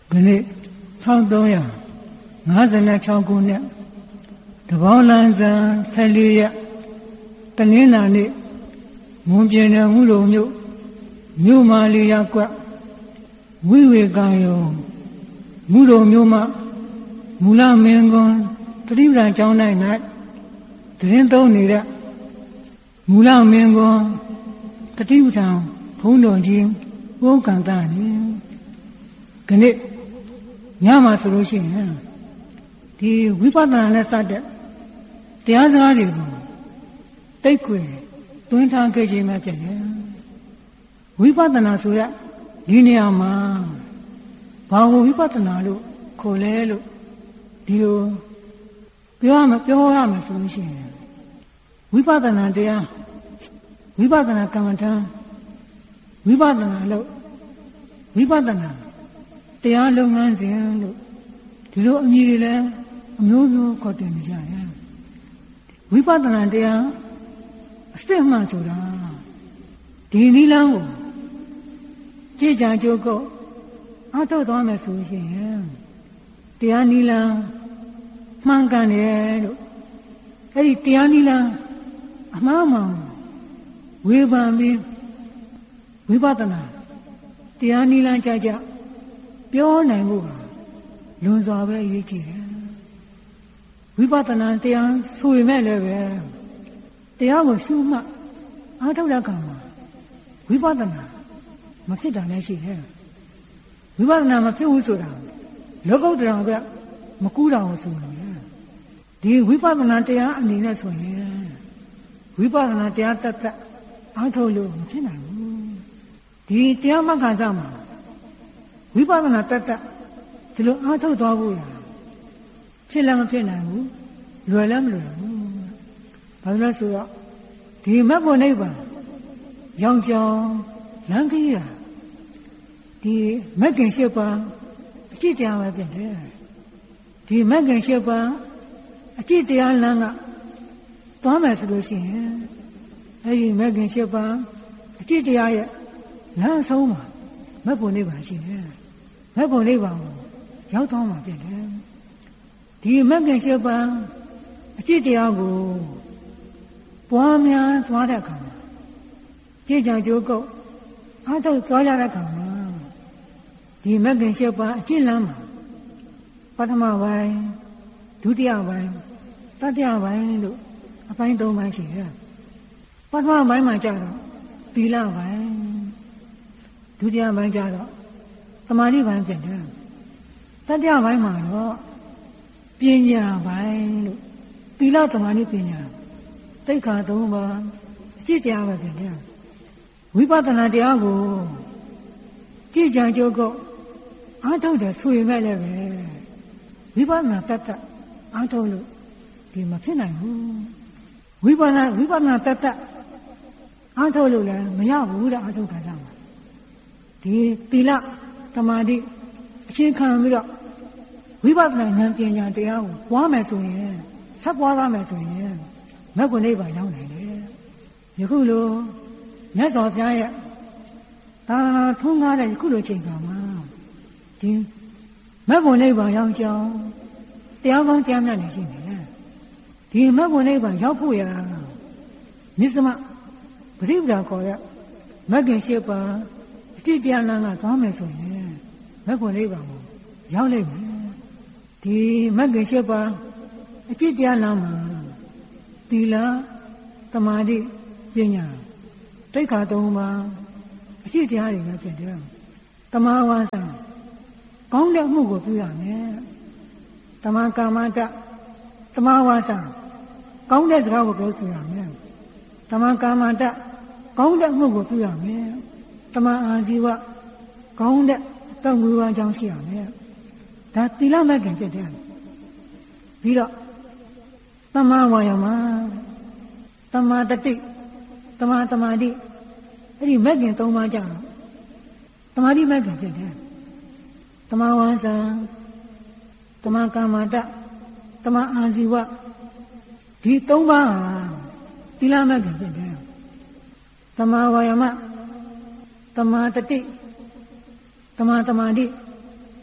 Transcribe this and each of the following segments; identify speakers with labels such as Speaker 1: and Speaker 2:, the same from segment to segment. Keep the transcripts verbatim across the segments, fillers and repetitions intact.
Speaker 1: ဒီနေ့ထောင်သုံးရာငါးဆယ်၆ခုနှစ်တပေါင်းလန်းစံဆယ်လေးရက်တနင်္လာနေ့မွန်ပြည်နယ်မှုလုံမြို့မြို့မာလီယာကွက်ဝိဝေကံယုံမှုလုံမြို့မှမူလမင်းကွန်းတတိပ္ပံကျောင်း၌၌တရင်သုံးနေတဲ့မူလမင်းကွန်းတတိပ္ပံဘုန်းတော်ကြီးဘုန်းကံတနေခဏညမှာဆိုလို့ရှိရင်ဒီဝိပဿနာနဲ့စတဲ့တရားစကားတွေကိုတိတ်ခွေတွင်းထားခဲ့ခြင်းပဲဖြစ်တယ်ဝိပဿနာဆိုရဒီနေရာမှာဘာကိုဝိပဿနာလို့ခေါ်လဲလို့ဒီလိုပြောရမယ်ပြောရမယ်ဆိုလို့ရှိရင်ဝိပဿနာတရားဝိပဿနာကမ္မဋ္ဌာန်းဝိပဿနာလို့ဝိပဿနာတရားလုပ်ငန်းစဉ်လို့ဒီလိုအမည်တွေလည်းအမျိုးမျိုးခေါ်တင်နေကြတယ်ဝိပဿနာတရားအစစ်မှန်ဆိုတာဒီနည်းလမ်းကိုကြည်ကြံကြိုးကုပ်အားထုတ်သွားမယ်ဆိုရင်တရားနည်းလမ်းမှန်ကန်တယ်လို့အဲ့ဒီတရားနည်းလမ်းအမှားမှန်ဝေဖန်ပြီးဝိပဿနာတရားနည်းလမ်းကြကြပြောနိုင်ဖို့ပါလွန်စွာပဲအရေးကြီးတယ်ဝိပဿနာတရားဆိုရင်မဲ့လည်းပဲတရားကိုရှုမှတ်အားထုတ်တဲ့အခါမှာဝိပဿနာမဖြစ်တာလည်းရှိတယ်ဝိပဿနာမဖြစ်ဘူးဆိုတာလောကုတ္တရာကမကူးတာကိုဆိုလို့လေဒီဝိပဿနာတရားအနေနဲ့ဆိုရင်ဝိပဿနာတရားတတ်တတ်အားထုတ်လို့မဖြစ်နိုင်ဘူးဒီတရားမှတ်ခါစားမှာဝိပဿနာတတ်တတ်ဒီလိုအားထုတ်သွားဖို့ရဖြစ်လည်းမဖြစ်နိုင်ဘူးလွယ်လည်းမလွယ်ဘူးဘာလို့လဲဆိုတော့ဒီမတ်ဖို့နိဗ္ဗာန်ရောင်ကြောင်လမ်းကြီးရဒီမဂ်ကင်၈ပါးအကျင့်တရားပဲဖြစ်တယ်ဒီမဂ်ကင်၈ပါးအကျင့်တရားလမ်းကသွားမယ်ဆိုလို့ရှိရင်အဲဒီမဂ်ကင်၈ပါးအကျင့်တရားရဲ့လမ်းအဆုံးမှာမတ်ဖို့နိဗ္ဗာန်ရှိတယ်မတ်ဖို့နိဗ္ဗာန်ကိုရောက်သွားမှာဖြစ်တယ်ဒီမဂ်ကင်၈ပါးအကျင့်တရားကိုပွားများသွားတဲ့အခါမှာကြည်ကြံကြိုးကုပ်အားထုတ်သွားကြတဲ့အခါမှာဒီမဂ္ဂင်၈ပါးအကျင့်လမ်းမှာပထမပိုင်းဒုတိယပိုင်းတတိယပိုင်းလို့အပိုင်း၃ပိုင်းရှိတယ်ပထမပိုင်းမှာကျတော့သီလပိုင်းဒုတိယပိုင်းကျတော့သမာဓိပိုင်းဖြစ်တယ်တတိယပိုင်းမှာတော့ပညာပိုင်းလို့သီလသမာဓိပညာသိက္ခာ၃ပါးအကျင့်တရားပဲဖြစ်တယ်ဝိပဿနာတရားကိုကြည်ကြံကြိုးကုပ်အားထုတ်တယ်ဆိုရင်လည်းပဲဝိပဿနာတတ်တတ်အားထုတ်လို့ဒီမဖြစ်နိုင်ဘူးဝိပဿနာဝိပဿနာတတ်တတ်အားထုတ်လို့လည်းမရဘူးတဲ့အားထုတ်ခါကြမှာဒီသီလသမာဓိအရှင်းခံပြီးတော့ဝိပဿနာဉာဏ်ပညာတရားကိုပွားမယ်ဆိုရင်ဆက်ပွားသွားမယ်ဆိုရင်မဂ္ဂနိဗ္ဗာန်ရောက်နိုင်တယ်ယခုလိုမြတ်စွာဘုရားရဲ့သာသနာထွန်းကားတဲ့ယခုလိုချိန်ခါမှာဒီမဂ္ဂနိဗ္ဗာန်ရောက်ကြောင်းတရားကောင်းတရားမြတ်နေရှိနေတယ်ဒီမဂ္ဂနိဗ္ဗာန်ရောက်ဖို့ရမြစ်စမပရိပဒါခေါ်တဲ့မဂ္ဂင်၈ပါးအတိတရားလမ်းကသွားမယ်ဆိုရင်မဂ္ဂနိဗ္ဗာန်ကိုရောက်လိမ့်မယ်ဒီမဂ္ဂင်၈ပါးအတိတရားလမ်းမှာသီလသမာဓိပညာသိက္ခာ၃ပါးအကျင့်တရားတွေပဲဖြစ်တယ်။တမာဝါစာကောင်းတဲ့အမှုကိုပြုရမယ်။တမာကာမတတမာဝါစာကောင်းတဲ့စကားကိုပြောဆိုရမယ်။တမာကာမတကောင်းတဲ့အမှုကိုပြုရမယ်။တမာအာဇီဝကောင်းတဲ့တောင်းဝါကြောင်းရှိရမယ်။ဒါသီလမဲ့ခင်ဖြစ်တယ်။ပြီးတော့တမာဝါယမတမာတတိတမာတမာတိအဲ့ဒီမဂ္ဂင်၃ပါးကြတော့တမာတိမဂ္ဂင်ဖြစ်တယ်တမာဝါစာတမာကာမတတမာအာဇီဝဒီ၃ပါးဟာသီလမဂ္ဂင်ဖြစ်တယ်တမာဝါယမတမာတတိတမာတမာတိ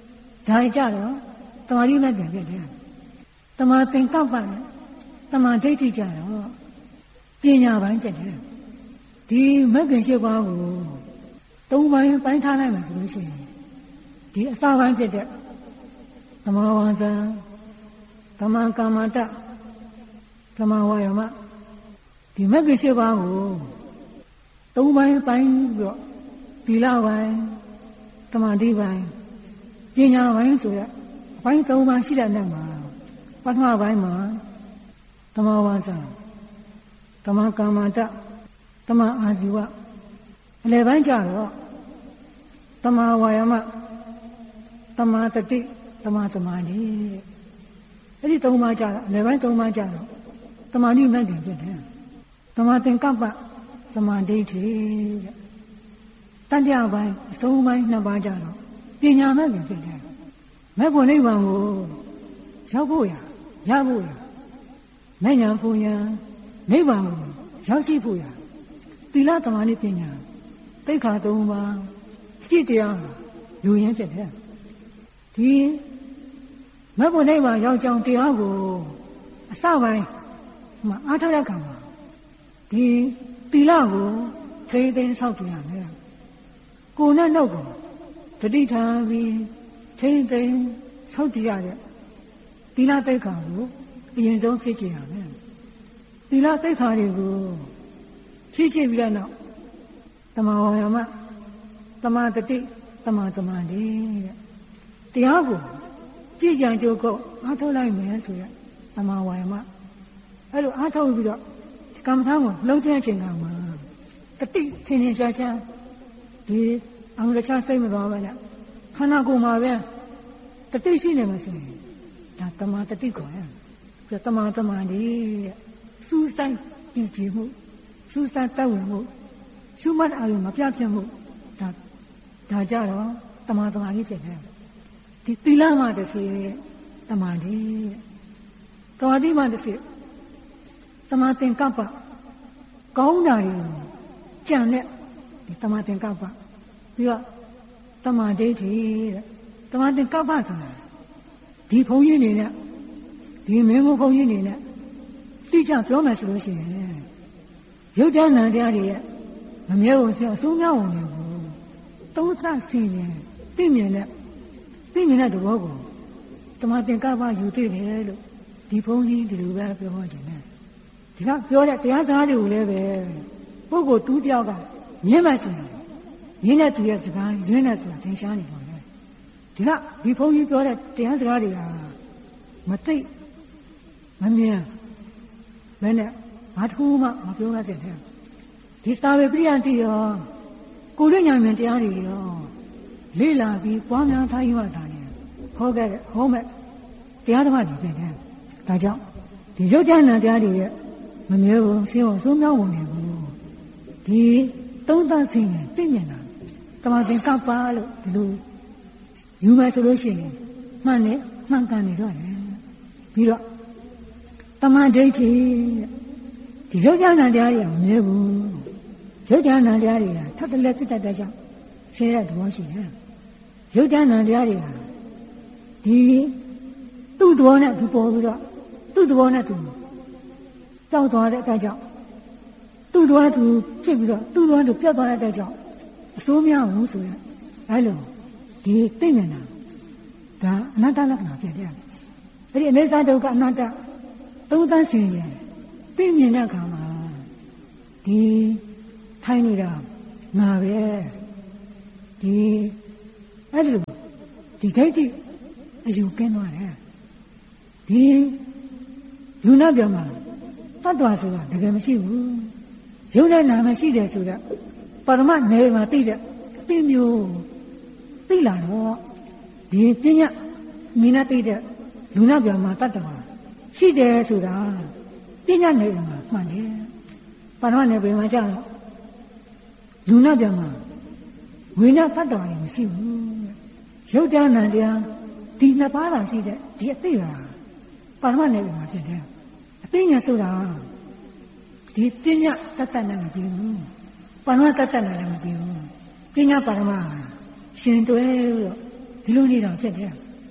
Speaker 1: ဒါကြတော့တမာတိမဲ့ပြန်ဖြစ်တယ်တမာသင်္ကပ္ပနဲ့တမာဒိဋ္ဌိကြတော့ပညာပိုင်းဖြစ်တယ်ဒီမဂ္ဂင်၈ပါးကိုသုံးပိုင်းပိုင်းထားလိုက်မှဆိုလို့ရှိရင်ဒီအစပိုင်းဖြစ်တဲ့သမာဝါစာသမာကမ္မတသမာဝါယမဒီမဂ္ဂင်၈ပါးကိုသုံးပိုင်းပိုင်းပြီးတော့သီလပိုင်းသမာဓိပိုင်းပညာပိုင်းဆိုတဲ့အပိုင်းသုံးပိုင်းရှိတဲ့နေ့မှာပထမပိုင်းမှာသမာဝါစာသမာကမ္မတသမာအာဇီဝအလယ်ပိုင်းကျတော့သမာဝါယမသမာတတိသမာသမာဓိတဲ့အဲ့ဒီသုံးပါးကျတော့အလယ်ပိုင်းသုံးပါးကျတော့သမာဓိမဲ့ခင်ဖြစ်တယ်သမာသင်္ကပ္ပသမာဓိဋ္ဌိတဲ့တတိယပိုင်းအဆုံးပိုင်းနှစ်ပါးကျတော့ပညာမဲ့ခင်ဖြစ်တယ်မဲ့ဖို့နိဗ္ဗာန်ကိုရောက်ဖို့ရရဖို့ရမဲ့ညာဖို့ရနိဗ္ဗာန်ကိုရောက်ရှိဖို့ရသီလသမာဓိပညာသိက္ခာသုံးပါးจิตတရားယူရင်းဖြစ်တယ်ဒီမဘုနိဗ္ဗာန်ရောက်ကြောင်းတရားကိုအစပိုင်းမှာအားထုတ်တဲ့အခါမှာဒီသီလကိုထိန်းသိမ်းဆောက်တည်ရမယ်ကိုယ်နဲ့နှုတ်ကိုတတိထားပြီးထိန်းသိမ်းဆောက်တည်ရတဲ့သီလသိက္ခာကိုအရင်ဆုံးဖြစ်ကြရမယ်သီလသိက္ခာတွေကိုဖြစ်ကြပြီးတဲ့နောက်သမာဝါယမသမာတတိသမာသမာဓိတဲ့တရားကိုကြည်ကြံကြိုးကုပ်အားထုတ်လိုက်မယ်ဆိုရသမာဝါယမအဲ့လိုအားထုတ်ပြီးတော့ကမ္မထာကိုလုံးတဲ့အချိန်ကမှာတတိထင်ထင်ရှားရှားဒီအင်္ဂလိပ်စိတ်မသွားပါနဲ့ခန္ဓာကိုယ်မှာပဲတတိရှိနေမှာဆိုရင်ဒါသမာတတိခေါ်ရတယ်သမာသမာဓိတဲ့စူးစိုက်ကြည်ကြည်မှုစူးစိုက်တတ်ဝင်မှုရှုမှတ်အာရုံမပြတ်ပြတ်မှုဒါဒါကြတော့သမာသမာဓိဖြစ်တယ်ဒီသီလမှတစ်စီသမာဓိသမာဓိမှတစ်စီသမာသင်္ကပ္ပကောင်းတာတွေကြံတဲ့ဒီသမာသင်္ကပ္ပပြီးတော့သမာဓိဋ္ဌိတဲ့သမာသင်္ကပ္ပဆိုတာဒီဘုန်းကြီးနေနဲ့ဒီမင်းဘုန်းကြီးနေနဲ့တိကျပြောမယ်ဆိုလို့ရှိရင်ရုပ်တရားနာတရားတွေရဲ့မမြဲဘူးဆိုအဆုံးမြောက်ဝင်နေဘူးသုံးသပ်စီရင်သိမြင်တဲ့သိမြင်တဲ့သဘောကိုသမာသင်္ကပ္ပယူသိတယ်လို့ဒီဘုန်းကြီးဒီလိုပဲပြောဟောခြင်းနဲ့ဒီကပြောတဲ့တရားစကားတွေကိုလည်းပဲပုဂ္ဂိုလ်တူးတယောက်ကမြင်မှဆိုရင်ရင်းတဲ့သူရဲ့စကားရင်းတဲ့ဆိုတာသင်ရှားနေပါလေဒီကဒီဘုန်းကြီးပြောတဲ့တရားစကားတွေကမသိမမြင်မနဲ့ဘာတစ်ခုမှမပြောရတဲ့တဲ့ဒီသာဝေပရိယတိရောကိုရဉာဏ်မြင်တရားတွေရောလေ့လာပြီးပွားများထားရတာလေဟောခဲ့တဲ့ဟောမဲ့တရားဓမ္မတွေဖြစ်တယ်ဒါကြောင့်ဒီရုပ်ဉာဏ်တရားတွေရဲ့မမြဲဘူးရှင်းအောင်သုံးမြောက်ဝင်နေဘူးဒီသုံးသပ်ဆင်းရင်သိမြင်တာသမာသင်္ကပ္ပလို့ဒီလိုယူမယ်ဆိုလို့ရှိရင်မှန်တယ်မှန်ကန်နေတော့တယ်ပြီးတော့သမာဓိဋ္ဌိဒီရုပ်ဉာဏ်တရားတွေကမမြဲဘူးရုပ်ဉာဏ်တရားတွေကထပ်တလဲပြတ်တဲ့ကြောင့်ဆဲတဲ့သဘောရှိတယ်ရုပ်ဉာဏ်တရားတွေကဒီသူ့သဘောနဲ့သူပေါ်ပြီးတော့သူ့သဘောနဲ့သူကြောက်သွားတဲ့အတိုင်းကြောင့်သူ့သဘောနဲ့သူဖြစ်ပြီးတော့သူ့သဘောနဲ့သူပြတ်သွားတဲ့အတိုင်းကြောင့်အစိုးမရဘူးဆိုရင်အဲလိုဒီသိနေတာဒါအနတ္တလက္ခဏာဖြစ်တယ်အဲ့ဒီအနေစာဒုက္ခအနတ္တသုံးသပ်ဆင်ရင်သိမြင်တဲ့အခါမှာဒီထိုင်နေတာငါပဲဒီအဲ့လိုဒီဒိဋ္ဌိအယူကင်းသွားတယ်ဒီလူနာပြောမှာတတ်တော်ဆိုတာတကယ်မရှိဘူးရုပ်နဲ့နာမရှိတယ်ဆိုတော့ပရမတ်နယ်မှာသိတဲ့အသိမျိုးသိလာတော့ဒီပညာမိနာသိတဲ့လူနာပြောမှာတတ်တော်ရှိတယ်ဆိုတာပညာနယ်မှာမှန်တယ်ပရမတ်နယ်ဘယ်မှာကြာတော့လူနာပြောမှာဝိညာဉ်တတ်တော်လည်းမရှိဘူးရုပ်တရားနာတရားဒီနှစ်ပါးသာရှိတဲ့ဒီအသိဟာပါရမနယ်မှာဖြစ်တယ်အသိဉာဏ်ဆိုတာဒီပညာတတ်တတ်နဲ့မကြည့်ဘူးပါရမတတ်တတ်နဲ့လည်းမကြည့်ဘူးပညာပါရမရှင်တွဲလို့ဒီလိုနေတာဖြစ်တယ်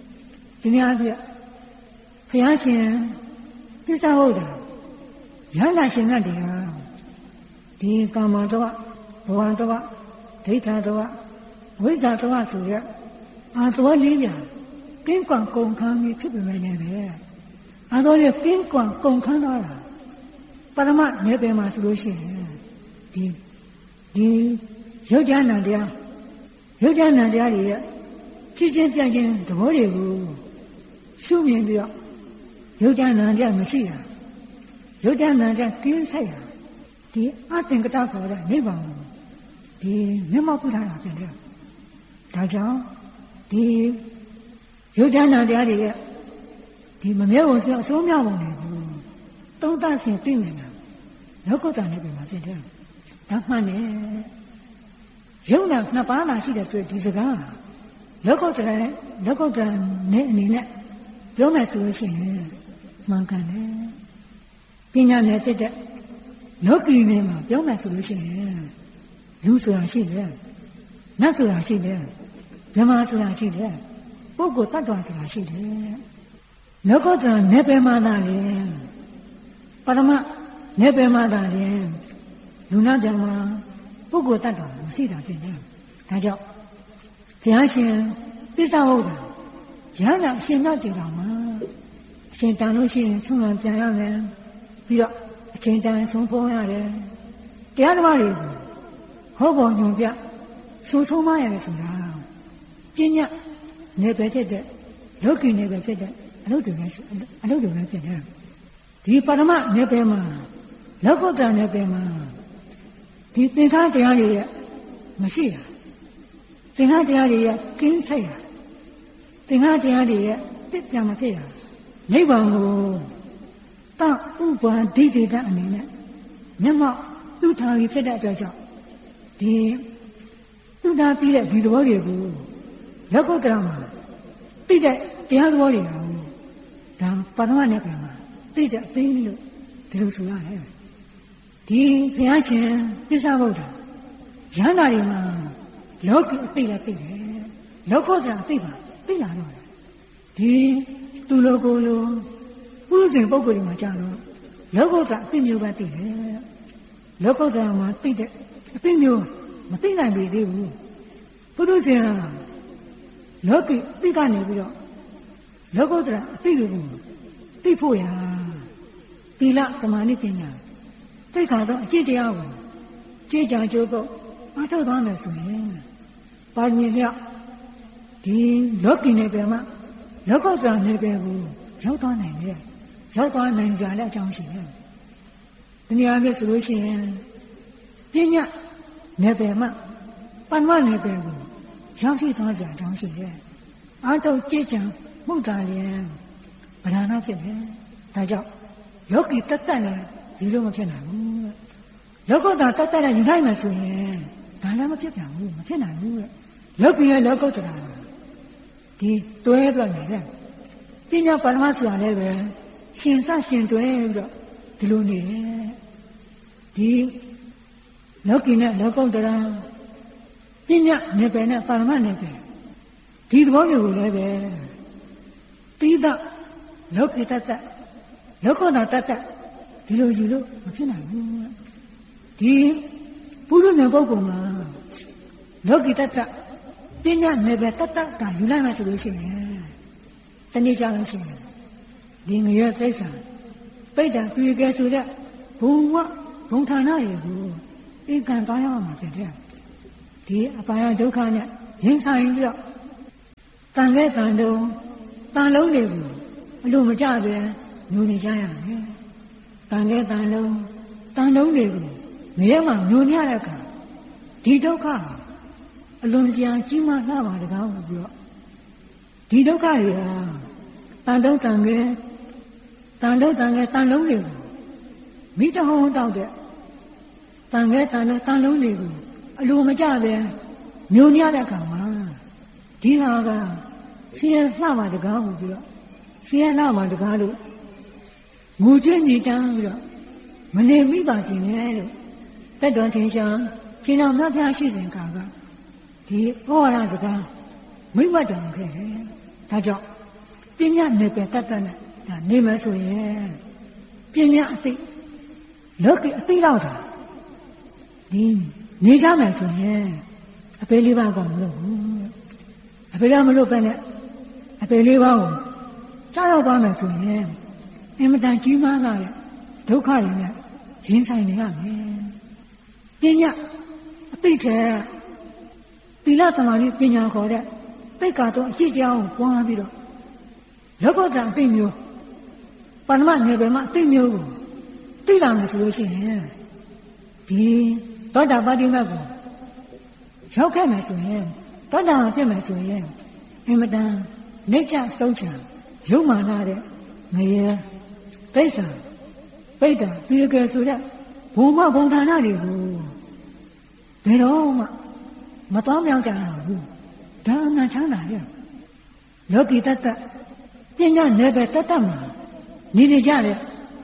Speaker 1: ဒီနေ့အပြည့်ဘုရားရှင်ပြစ္ဆဝုဒ္ဓရဟန္တာရှင်ကတည်းကဒီကာမတောဘဝတောဒိဋ္ဌာတောဝိဇ္ဇာတောဆိုရက်အာတောလေးပြကင်းကွန်ကုန်ခန်းကြီးဖြစ်ပေမဲ့လည်းအာတောလေးကင်းကွန်ကုန်ခန်းသွားတာပရမနေပင်မှာဆိုလို့ရှိရင်ဒီဒီရုပ်ဉာဏ်နဲ့တရားရုပ်ဉာဏ်နဲ့တရားတွေရဲ့ဖြစ်ချင်းပြချင်းသဘောတွေကိုရှုမြင်ပြီးတော့ရုပ်ဉာဏ်နဲ့တရားမရှိတာရုပ်ဉာဏ်နဲ့တရားကင်းဆိုင်တာဒီအသင်္ကတခေါ်တဲ့နိဗ္ဗာန်ကိုဒီမျက်မှောက်ပြုထားတာဖြစ်တယ်ဒါကြောင့်ဒီရုပ်ဉာဏ်နဲ့တရားတွေရဲ့ဒီမမြဲဝင်ဆိုအစိုးမြောက်ပုံတွေကိုသုံးသပ်စဉ်သိနေတာလောကုတ္တရာနိဗ္ဗာန်မှာဖြစ်တယ်ဒါမှန်တယ်ရုပ်နဲ့နှစ်ပါးသာရှိတယ်ဆိုဒီစကားလောကုတ္တရာလောကုတ္တရာနဲ့အနေနဲ့ပြောမယ်ဆိုလို့ရှိရင်မှန်ကန်တယ်ပညာနဲ့ဖြစ်တဲ့လောကီနဲ့မှာပြောမယ်ဆိုလို့ရှိရင်လူဆိုတာရှိတယ်နတ်ဆိုတာရှိတယ်ဓမ္မဆိုတာရှိတယ်ပုဂ္ဂိုလ်တ attva ဆိုတာရှိတယ်လောကုတ္တရာနဲ့ပဲမှသာလေပရမနဲ့ပဲမှသာလေလူနာဓမ္မပုဂ္ဂိုလ်တ attva မရှိတာဖြစ်တယ်ဒါကြောင့်ဘုရားရှင်ပြစ္ဆဝုဒ္ဓရဟန္တာအရှင်မြတ်တေတော်မှာအရှင်တန်လို့ရှိရင်ဆုံးမပြန်ရမယ်ပြီးတော့အချိန်တန်ဆုံးဖုံးရတယ်တရားဓမ္မတွေကိုဟောပေါ်ညွန်ပြဆိုဆုံးမရတယ်ဆိုတာပညာနယ်ပယ်ဖြစ်တဲ့လောကီနယ်ပယ်ဖြစ်တဲ့အလုပ်တွေလည်းအလုပ်တွေလည်းဖြစ်တယ်ဒီပရမနယ်ပယ်မှာလောကုတ္တရာနယ်ပယ်မှာဒီသင်္ခါရတရားတွေရဲ့မရှိတာသင်္ခါရတရားတွေရဲ့ကင်းဆိုင်တာသင်္ခါရတရားတွေရဲ့ပြစ်ပြန်မဖြစ်တာနိဗ္ဗာန်ကိုတဥပ္ပန္ဒိဋ္ဌိတအနေနဲ့မျက်မှောက်သူထားပြီးဖြစ်တဲ့အတွက်ကြောင့်ဒီသူထားပြီးတဲ့ဒီသဘောတွေကိုလောကုတ္တရာမှာသိတဲ့တရားသဘောတွေကိုဒါပရမနဲ့ပြန်မှာသိတဲ့အသိလို့ဒီလိုဆိုရတယ်ဒီဘုရားရှင်ပြစ္ဆဝုဒ္ဓရဟန္တာတွေမှာလောကီအသိလည်းသိတယ်လောကုတ္တရာအသိပါသိလာတော့တယ်ဒီသူလိုကိုလိုပုရုဇဉ်ပုဂ္ဂိုလ်တွေမှာကြာတော့လောကုတ္တရာအသိမျိုးကသိတယ်လောကုတ္တရာမှာသိတဲ့အသိမျိုးမသိနိုင်ပေသေးဘူးပုရုဇဉ်ကလောကီအသိကနေပြီးတော့လောကုတ္တရာအသိတွေကိုသိဖို့ရာသီလသမာဓိပညာသိက္ခာသောအကျင့်တရားကိုကြည်ကြံကြိုးတော့အားထုတ်သွားမယ်ဆိုရင်ပါရမီလျောက်ဒီလောကီနယ်ပယ်မှာလောကုတ္တရာနယ်ပယ်ကိုရောက်သွားနိုင်တယ်ရောက်သွားနိုင်ကြတဲ့အကြောင်းရှိတယ်။ဒီနေရာမှာဆိုလို့ရှိရင်ပညာနယ်ပယ်မှာပဏ္ဏနယ်ပယ်ကိုရောက်ရှိသွားကြအကြောင်းရှိတယ်။အားထုတ်ကြည်ကြံမှုတာလျင်ဗလာနာဖြစ်တယ်။ဒါကြောင့်လောကီတတ်တတ်လည်းဒီလိုမဖြစ်နိုင်ဘူး။လောကုတ္တရာတတ်တတ်လည်းယူနိုင်မှဆိုရင်ဒါလည်းမဖြစ်ပြန်ဘူးမဖြစ်နိုင်ဘူး။လောကီရဲ့လောကုတ္တရာဒီတွဲပြနေတယ်ပညာပရမဆိုတာလည်းပဲရှင်စရှင်တွဲပြီးတော့ဒီလိုနေတယ်ဒီလောကီနဲ့လောကုတ္တရာပညာနယ်ပယ်နဲ့ပရမနယ်ပယ်ဒီသဘောမျိုးကိုလည်းပဲတိဒလောကီတတ္တလောကုတ္တရာတတ္တဒီလိုယူလို့မဖြစ်နိုင်ဘူးဒီပုရုဇဉ်ပုဂ္ဂိုလ်မှာလောကီတတ္တပညာနယ်ပယ်တတ္တကယူလိုက်မှဆိုလို့ရှိရင်တနေ့ကြလို့ရှိရင်ဒီငရဲသိစ္စာပိဋ္ဌာတွေ့ကြဆိုတဲ့ဘုံဝဘုံဌာနတွေကိုဧကံသွားရမှာဖြစ်တယ်ဒီအပါယဒုက္ခနဲ့ရင်ဆိုင်ပြီးတော့တန်ခဲ့တန်တုံတန်လုံးတွေကိုအလိုမကျပဲညှိုနေကြရမယ်တန်ခဲ့တန်လုံးတန်လုံးတွေကိုငရဲမှာညှိုနေရတဲ့အခါဒီဒုက္ခအလွန်ကြံကြီးမားလှပါတကားလို့ပြောဒီဒုက္ခတွေဟာတန်တုံးတန်ငယ်တန်တုံးတန်ငယ်တန်လုံးတွေကိုမိတဟုံးတောက်တဲ့တန်ငယ်တန်လုံးတန်လုံးတွေကိုအလိုမကျပဲမျိုးညတဲ့အခါမှာဒီဟာကဆင်းရဲလှပါတကားလို့ပြောဆင်းရဲလှပါတကားလို့ငူချင်းညီတန်းပြီးတော့မနေမိပါခြင်းနဲ့လို့တက်တော်ထင်ရှားရှင်တော်မြတ်ဖျားရှိစဉ်ကကဒီဩဝါဒစကားမိမ့်မတံခဲ့တယ်ဒါကြောင့်ပညာနယ်ပယ်တတ်တတ်နဲ့ဒါနေမယ်ဆိုရင်ပညာအသိလောကအသိလောက်တာဒီနေကြမယ်ဆိုရင်အပေလေးပါးကောမလို့ဘူးအပေလေးမလို့ပဲနဲ့အပေလေးပါးကိုကြားရောက်သွားမယ်ဆိုရင်အင်မတန်ကြီးမားလာတဲ့ဒုက္ခတွေနဲ့ရင်ဆိုင်နေရမယ်ပညာအသိတဲ့သီလသမာဓိပညာခေါ်တဲ့သိက္ခာတော့အကျင့်တရားကိုပွားပြီးတော့လောကုတ္တရာအသိမျိုးပဏ္ဏမနယ်ပယ်မှာအသိမျိုးကိုသိလာမယ်ဆိုလို့ရှိရင်ဒီသောတာပတိမတ်ကိုရောက်ခဲ့မယ်ဆိုရင်သောတာပန်ဖြစ်မယ်ဆိုရင်အင်မတန်နေချသုံးချံရုပ်မာနာတဲ့ငရေပိဋ္ဌာပိဋ္ဌာဒီကဲဆိုတဲ့ဘုံမဘုံဌာနတွေကိုဘယ်တော့မှမတော်မြောက်ကြရဘူးဒါအမှန်ချမ်းသာရဲ့လောကီတတ္တပညာနယ်ပယ်တတ္တမှာနေနေကြတဲ့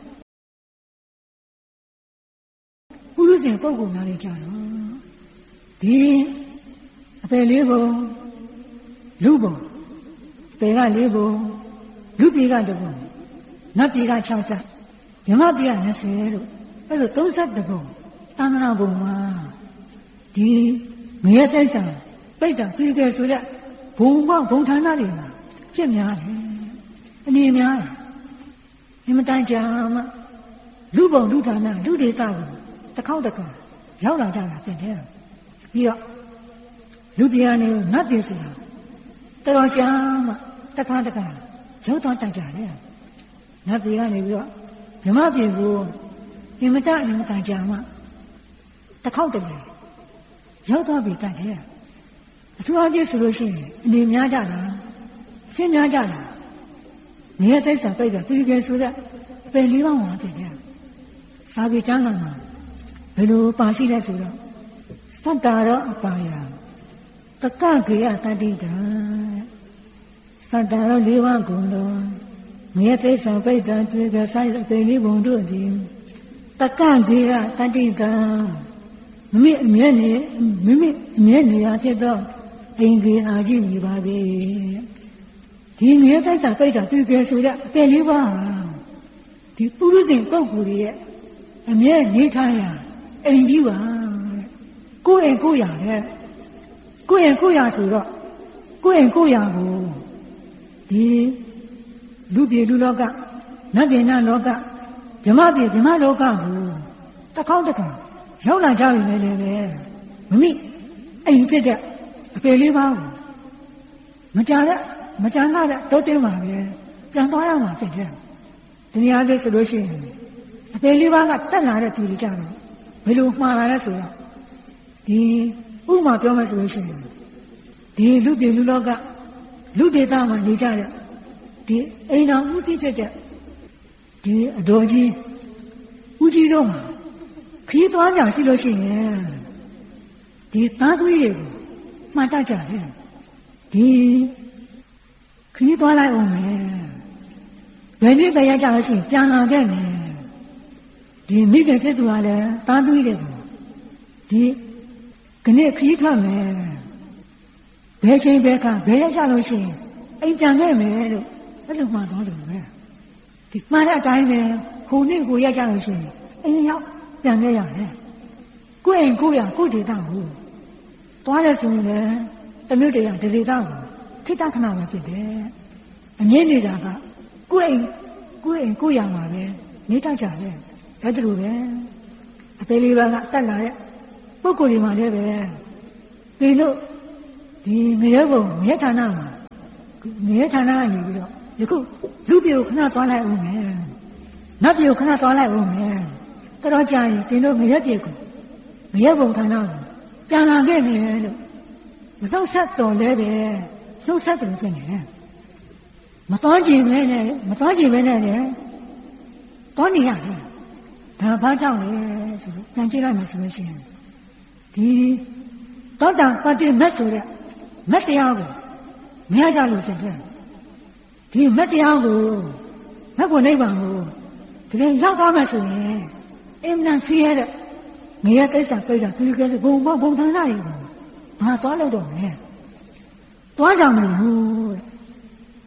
Speaker 1: ပုရုษင်ပုဂ္ဂိုလ်များတွေကြတော့ဒီအပယ်လေးပုံလူပုံအပယ်ကလေးပုံလူပြေကတစ်ပုံနတ်ပြေက၆ချက်မြမပြေက၂၀လို့အဲ့လို၃၁ပုံသာသနာ့ဘုံမှာဒီငရဲတိစ္ဆာပိဋ္ဌာသီကဲဆိုတဲ့ဘုံဘဘုံဌာနတွေမှာဖြစ်များတယ်အနေများတယ်အင်မတန်ကြာမှလူဘုံလူဌာနလူဒေသကိုတစ်ခေါက်တစ်ခါရောက်လာကြတာဖြစ်တယ်ပြီးတော့လူပြည်အနေနဲ့နတ်ပြည်ဆိုတာတော်တော်ကြာမှတစ်ခါတစ်ခါရောက်တော့တတ်ကြတယ်နတ်ပြည်ကနေပြီးတော့ဓမ္မပြည်ကိုအင်မတန်အင်မတန်ကြာမှတစ်ခေါက်တစ်ခါရောက်တော့ပြီတတ်တယ်အထူးအပြည့်ဆိုလို့ရှိရင်အနေများကြတာအဖြစ်များကြတာငရဲတိစ္ဆာပိဋ္ဌာသီကဲဆိုတဲ့အပယ်လေးပါးမှာဖြစ်တယ်သာဝေကျမ်းစာမှာဘယ်လိုပါရှိလဲဆိုတော့သတ္တာရောအပါယတက္ကကေယတတိတံသတ္တာရောလေးပါးဂုဏ်တော်ငရဲတိစ္ဆာပိဋ္ဌာသီကဲဆိုင်အပယ်လေးဘုံတို့သည်တက္ကကေယတတိတံမိမိအမြဲနေမိမိအမြဲနေရာဖြစ်သောအိမ်ကြီးအာကြီးမြည်ပါသည်ဒီငရဲတိစ္ဆာပိဋ္ဌာသီကဲဆိုတဲ့အပယ်လေးပါးဒီပုရုသင်ပုဂ္ဂိုလ်ရဲ့အမြဲနေထားရအိမ်ကြီးပါတဲ့ကိုယ်အိမ်ကိုယ်ရတဲ့ကိုယ်အိမ်ကိုယ်ရဆိုတော့ကိုယ်အိမ်ကိုယ်ရကိုဒီလူပြည်လူလောကနတ်ပြည်နတ်လောကဓမ္မပြည်ဓမ္မလောကကိုတစ်ခေါက်တစ်ခါရောက်လာကြပြီလေလေပဲမမိအိမ်ဖြစ်တဲ့အပေလေးပါးကိုမကြတဲ့မကြမ်းတဲ့တောတင်းပါပဲပြန်သွားရမှာဖြစ်တယ်ဒီနေရာလေးဆိုလို့ရှိရင်အပေလေးပါးကတက်လာတဲ့သူတွေကြတော့ဘယ်လိုမှားလာလဲဆိုတော့ဒီဥပမာပြောမယ်ဆိုလို့ရှိရင်ဒီလူပြည်လူလောကလူဒေသမှာနေကြတဲ့ဒီအိမ်တော်ဦးသိဖြစ်တဲ့ဒီအတော်ကြီးဦးကြီးတို့မှာခီးသွားကြရှိလို့ရှိရင်ဒီသားသွေးတွေကိုမှတ်တတ်ကြတယ်ဒီခီးသွားလိုက်အောင်မယ်ဘယ်နည်းပဲရကြလို့ရှိရင်ပြန်လာခဲ့မယ်ဒီမိခင်ဖြစ်သူကလည်းသားသွေးတွေကိုဒီခဏခီးထွက်မယ်ဘယ်ချိန်ဘယ်ခါဘယ်ရကြလို့ရှိရင်အိမ်ပြန်ခဲ့မယ်လို့အဲ့လိုမှတော့တယ်ပဲဒီမှားတဲ့အတိုင်းပဲခုနှစ်ကိုရကြလို့ရှိရင်အိမ်ရောက်ပြန်ခဲ့ရတယ်ကိုယ့်အိမ်ကိုယ့်ရကိုယ့်ဒေသကိုသွားတယ်ဆိုရင်လည်းတမျိုးတည်းရဒီဒေသကိုခိတ္တခဏပဲဖြစ်တယ်အမြင့်နေတာကကိုယ့်အိမ်ကိုယ့်အိမ်ကိုယ့်ရမှာပဲနေတတ်ကြတယ်အဲ့ဒါလိုပဲအပေလေးပါးကတက်လာတဲ့ပုဂ္ဂိုလ်တွေမှာလည်းပဲဒီလိုဒီငရဲဘုံငရဲဌာနမှာငရဲဌာနကနေပြီးတော့ယခုလူပြေကိုခဏသွားလိုက်ဦးမယ်နတ်ပြေကိုခဏသွားလိုက်ဦးမယ်တော်တော်ကြာရင်ဒီလိုငရဲပြေကိုငရဲဘုံဌာနကိုပြန်လာခဲ့မယ်လို့မနှုတ်ဆက်တော်လဲပဲနှုတ်ဆက်တယ်ဖြစ်နေတယ်မတော်ကြည့်ပဲနဲ့မတော်ကြည့်ပဲနဲ့လည်းတောနေရတယ်ဒါဘာကြောင့်လဲဆိုတော့ပြန်ကြည့်လိုက်မှဆိုလို့ရှိရင်ဒီသောတာပတ္တိမတ်ဆိုတဲ့မတ်တရားကိုမရကြလို့ဖြစ်တယ်ဒီမတ်တရားကိုမတ်ကိုနိဗ္ဗာန်ကိုတကယ်ရောက်သွားမှဆိုရင်အင်မတန်ဆင်းရဲတဲ့ငရဲတိစ္ဆာပိဋ္ဌာသီကဲဘုံဘဘုံဌာနတွေကိုဘာသွားလို့တော့မလဲသွားကြမလို့ဘူးပုရု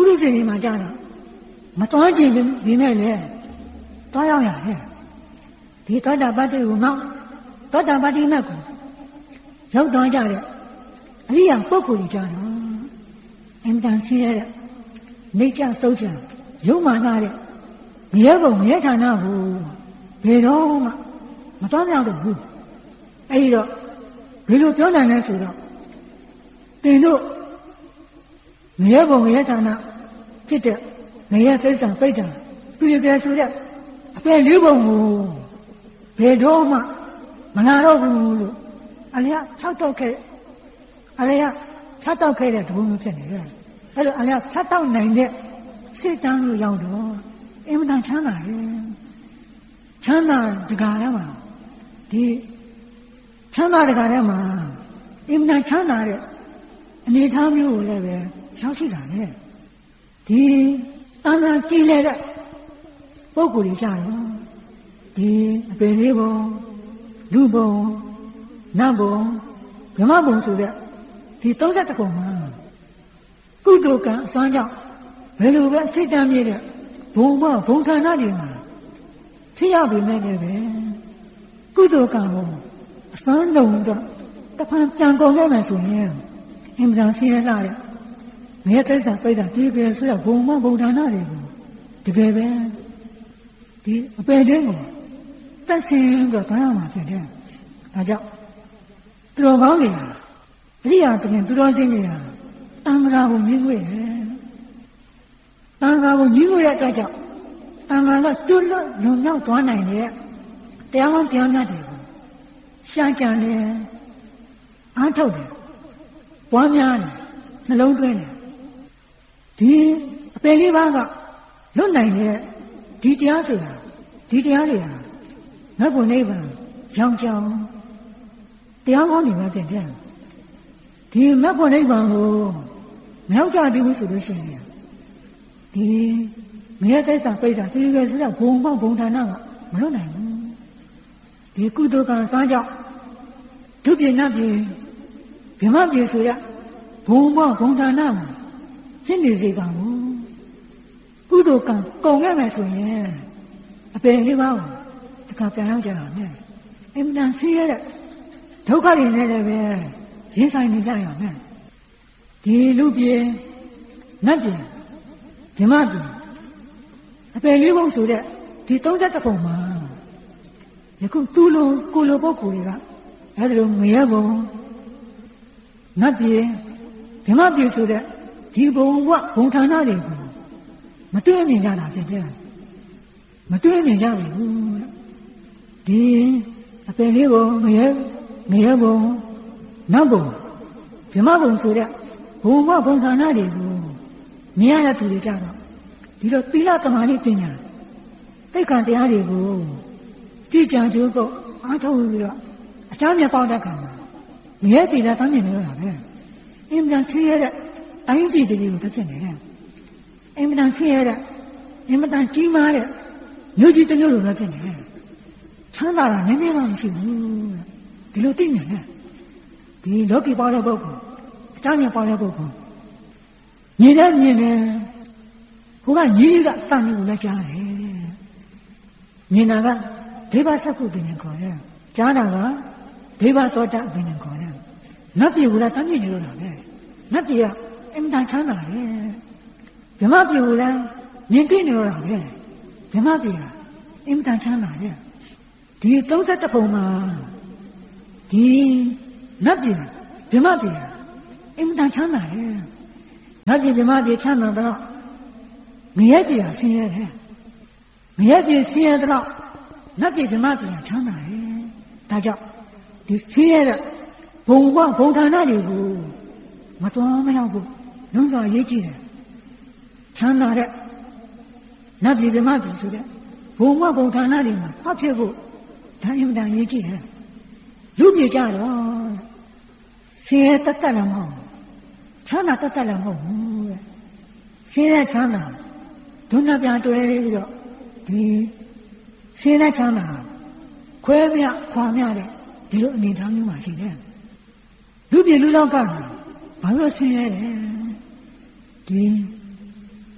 Speaker 1: ရုစင်ဒီမှာကြာတော့မတော်ကြည့်ဒီနဲ့လေတွားရောက်ရတယ်ဒီသောတာပတ္တိကိုနောက်သောတာပတ္တိမတ်ကိုရောက်သွားကြတဲ့အရိယာပုဂ္ဂိုလ်ကြီးကြတော့အင်တန်ဆင်းရဲတဲ့နေကြသုတ်ချံရုံမာနာတဲ့ငရဲဘုံငရဲဌာနကိုဘယ်တော့မှမတော်မြောက်တော့ဘူးအဲဒီတော့ဘယ်လိုပြောနိုင်လဲဆိုတော့တင်တို့ငရဲဘုံငရဲဌာနဖြစ်တဲ့ငရဲသိစ္စာပိဋ္ဌာသူရပြဆိုတဲ့အပယ်လေးဘုံကိုဘယ်တော့မှမနာတော့ဘူးလို့အလျာ၆တော့ခဲ့အလျာဖြတ်တောက်ခဲ့တဲ့တဘုံမျိုးဖြစ်နေတယ်အဲ့လိုအလျာဖြတ်တောက်နိုင်တဲ့စိတ်တန်းလို့ရောက်တော့အင်မတန်ချမ်းသာတယ်ချမ်းသာတကားထဲမှာဒီချမ်းသာတကားထဲမှာအင်မတန်ချမ်းသာတဲ့အနေအထားမျိုးကိုလည်းပဲရောက်ရှိတာလေဒီတန်ត្រာကြည်လဲတဲ့ပုဂ္ဂိုလ်တွေကြတော့ဒီအပင်လေးဘုံလူဘုံနတ်ဘုံဗြဟ္မဘုံဆိုတဲ့ဒီသုံးသက်တခုမှာကုသိုလ်ကံအစွမ်းကြောင့်ဘယ်လိုပဲစိတ်တမ်းမြင့်တဲ့ဘုံဘဘုံဌာနတွေမှာဖြစ်ရပြီမဲ့လည်းပဲကုသိုလ်ကံကိုအစွမ်းလုံးတော့တဖန်ပြန်ကုန်ခဲ့မယ်ဆိုရင်အင်မတန်ဆင်းရဲလာတဲ့ငရဲသိစ္စာပိဋကပြေပြေဆိုရဘုံဘဘုံဌာနတွေကိုတကယ်ပဲဒီအပယ်တင်းကိုတက်ဆင်းတော့တွားရမှာဖြစ်တယ်ဒါကြောင့်သူတော်ကောင်းတွေဟာအရိယာတခင်သူတော်စင်းတွေဟာတန်ခါကိုညှင်းငွေ့တယ်တန်ခါကိုညှင်းငွေ့တဲ့အတွက်ကြောင့်တန်ခါကတွတ်လွတ်လုံမြောက်သွားနိုင်တဲ့တရားကောင်းတရားမြတ်တွေကိုရှားကြံတယ်အားထုတ်တယ်ပွားများတယ်နှလုံးသွင်းတယ်ဒီအပယ်လေးပါးကလွတ်နိုင်တဲ့ဒီတရားဆိုတာဒီတရားတွေဟာမဂ္ဂင်နိဗ္ဗာန်ကြောင်းကြောင်းတရားကောင်းတွေပဲဖြစ်တယ်ဒီမဂ္ဂင်နိဗ္ဗာန်ကိုမရောက်ကြသေးဘူးဆိုလို့ရှိရင်ဒီငရဲသိစ္စာပိဋကသေရဆိုတဲ့ဘုံပေါင်းဘုံဌာနကမလွတ်နိုင်ဘူးဒီကုသိုလ်ကံစားကြောင့်ဒုပြိဏပြေဗြဟ္မပြေဆိုတဲ့ဘုံပေါင်းဘုံဌာနမှာဖြစ်နေစေကံကိုကုသိုလ်ကံကုန်ခဲ့မယ်ဆိုရင်အပင်လေးပါးကိုတခါပြန်ရောက်ကြတာနဲ့အင်မတန်ဆင်းရဲတဲ့ဒုက္ခတွေနဲ့လည်းပဲရင်ဆိုင်နေကြရမယ်ဒီလူပြေနတ်ပြေဗြဟ္မပြေအပယ်လေးဘုံဆိုတဲ့ဒီသုံးသက်တစ်ပုံမှာယခုသူ့လိုကိုလိုပုဂ္ဂိုလ်တွေကအဲ့ဒါလိုငရဲဘုံနတ်ပြေဗြဟ္မပြေဆိုတဲ့ဒီဘုံကဘုံဌာနတွေကိုမတွေ့မြင်ကြတာဖြစ်တယ်မတွေ့မြင်ကြဘူးဒီအပယ်လေးဘုံငရဲငရဲဘုံနတ်ဘုံဗြဟ္မဘုံဆိုတဲ့ဘုံကဘုံဌာနတွေကိုမြင်ရတဲ့သူတွေကြတော့ဒီလိုသီလသမာဓိပညာသိက္ခာတရားတွေကိုကြည်ကြံကြိုးကုပ်အားထုတ်ပြီးတော့အကြောင်းမြတ်ပေါက်တဲ့ခါမှာငရဲသီလတမ်းမြင်လို့ရပဲအင်မတန်ဆင်းရဲတဲ့တိုင်းပြည်တွေကိုတက်ဖြစ်နေတယ်အင်မတန်ဆင်းရဲတဲ့အင်မတန်ကြီးမားတဲ့မြို့ကြီးတစ်မြို့လိုပဲဖြစ်နေတယ်ချမ်းသာတာနည်းနည်းမှမရှိဘူးဒီလိုသိနေတယ်ဒီလောကီပေါတဲ့ပုဂ္ဂိုလ်အကြောင်းမြတ်ပေါတဲ့ပုဂ္ဂိုလ်မြင်တယ်မြင်တယ်ဟိုကညီးကတန်ကိုလည်းကြားတယ်မြင်တာကဒေဝသက္ကုပင်နဲ့ခေါ်တယ်ကြားတာကဒေဝသောတာပင်နဲ့ခေါ်တယ်နတ်ပြည်ကလည်းတမ်းမြင်နေလို့လားပဲနတ်ပြည်ကအင်မတန်ချမ်းသာတယ်ဓမ္မပြည်ကလည်းမြင်သိနေလို့လားပဲဓမ္မပြည်ကအင်မတန်ချမ်းသာတယ်ဒီသုံးသက်တစ်ပုံမှာဒီနတ်ပြည်ဓမ္မပြည်အင်မတန်ချမ်းသာတယ်နတ်ပြည်ဓမ္မပြည်ချမ်းသာတော့ငရဲပြည်ဆင်းရဲတယ်ငရဲပြည်ဆင်းရဲတော့နတ်ပြည်ဓမ္မပြည်ချမ်းသာတယ်ဒါကြောင့်ဒီဆင်းရဲတဲ့ဘုံကဘုံဌာနတွေကိုမတော်မရောက်ဘူးလုံးစွာရေးကြည့်တယ်ချမ်းသာတဲ့နတ်ပြည်ဓမ္မပြည်ဆိုတဲ့ဘုံကဘုံဌာနတွေမှာအဖြစ်ဖို့ဒါအင်မတန်ရေးကြည့်တယ်လူပြေကြတော့ဆင်းရဲတတ်တတ်လည်းမဟုတ်ချမ်းသာတတ်တတ်လည်းမဟုတ်ဘူးတဲ့ဆင်းရဲချမ်းသာဒုက္ခပြန်တွဲပြီးတော့ဒီဆင်းရဲချမ်းသာခွဲမြခွာမြတဲ့ဒီလိုအနေထားမျိုးမှရှိတယ်လူပြေလူလောက်ကဘာလို့ဆင်းရဲလဲဒီ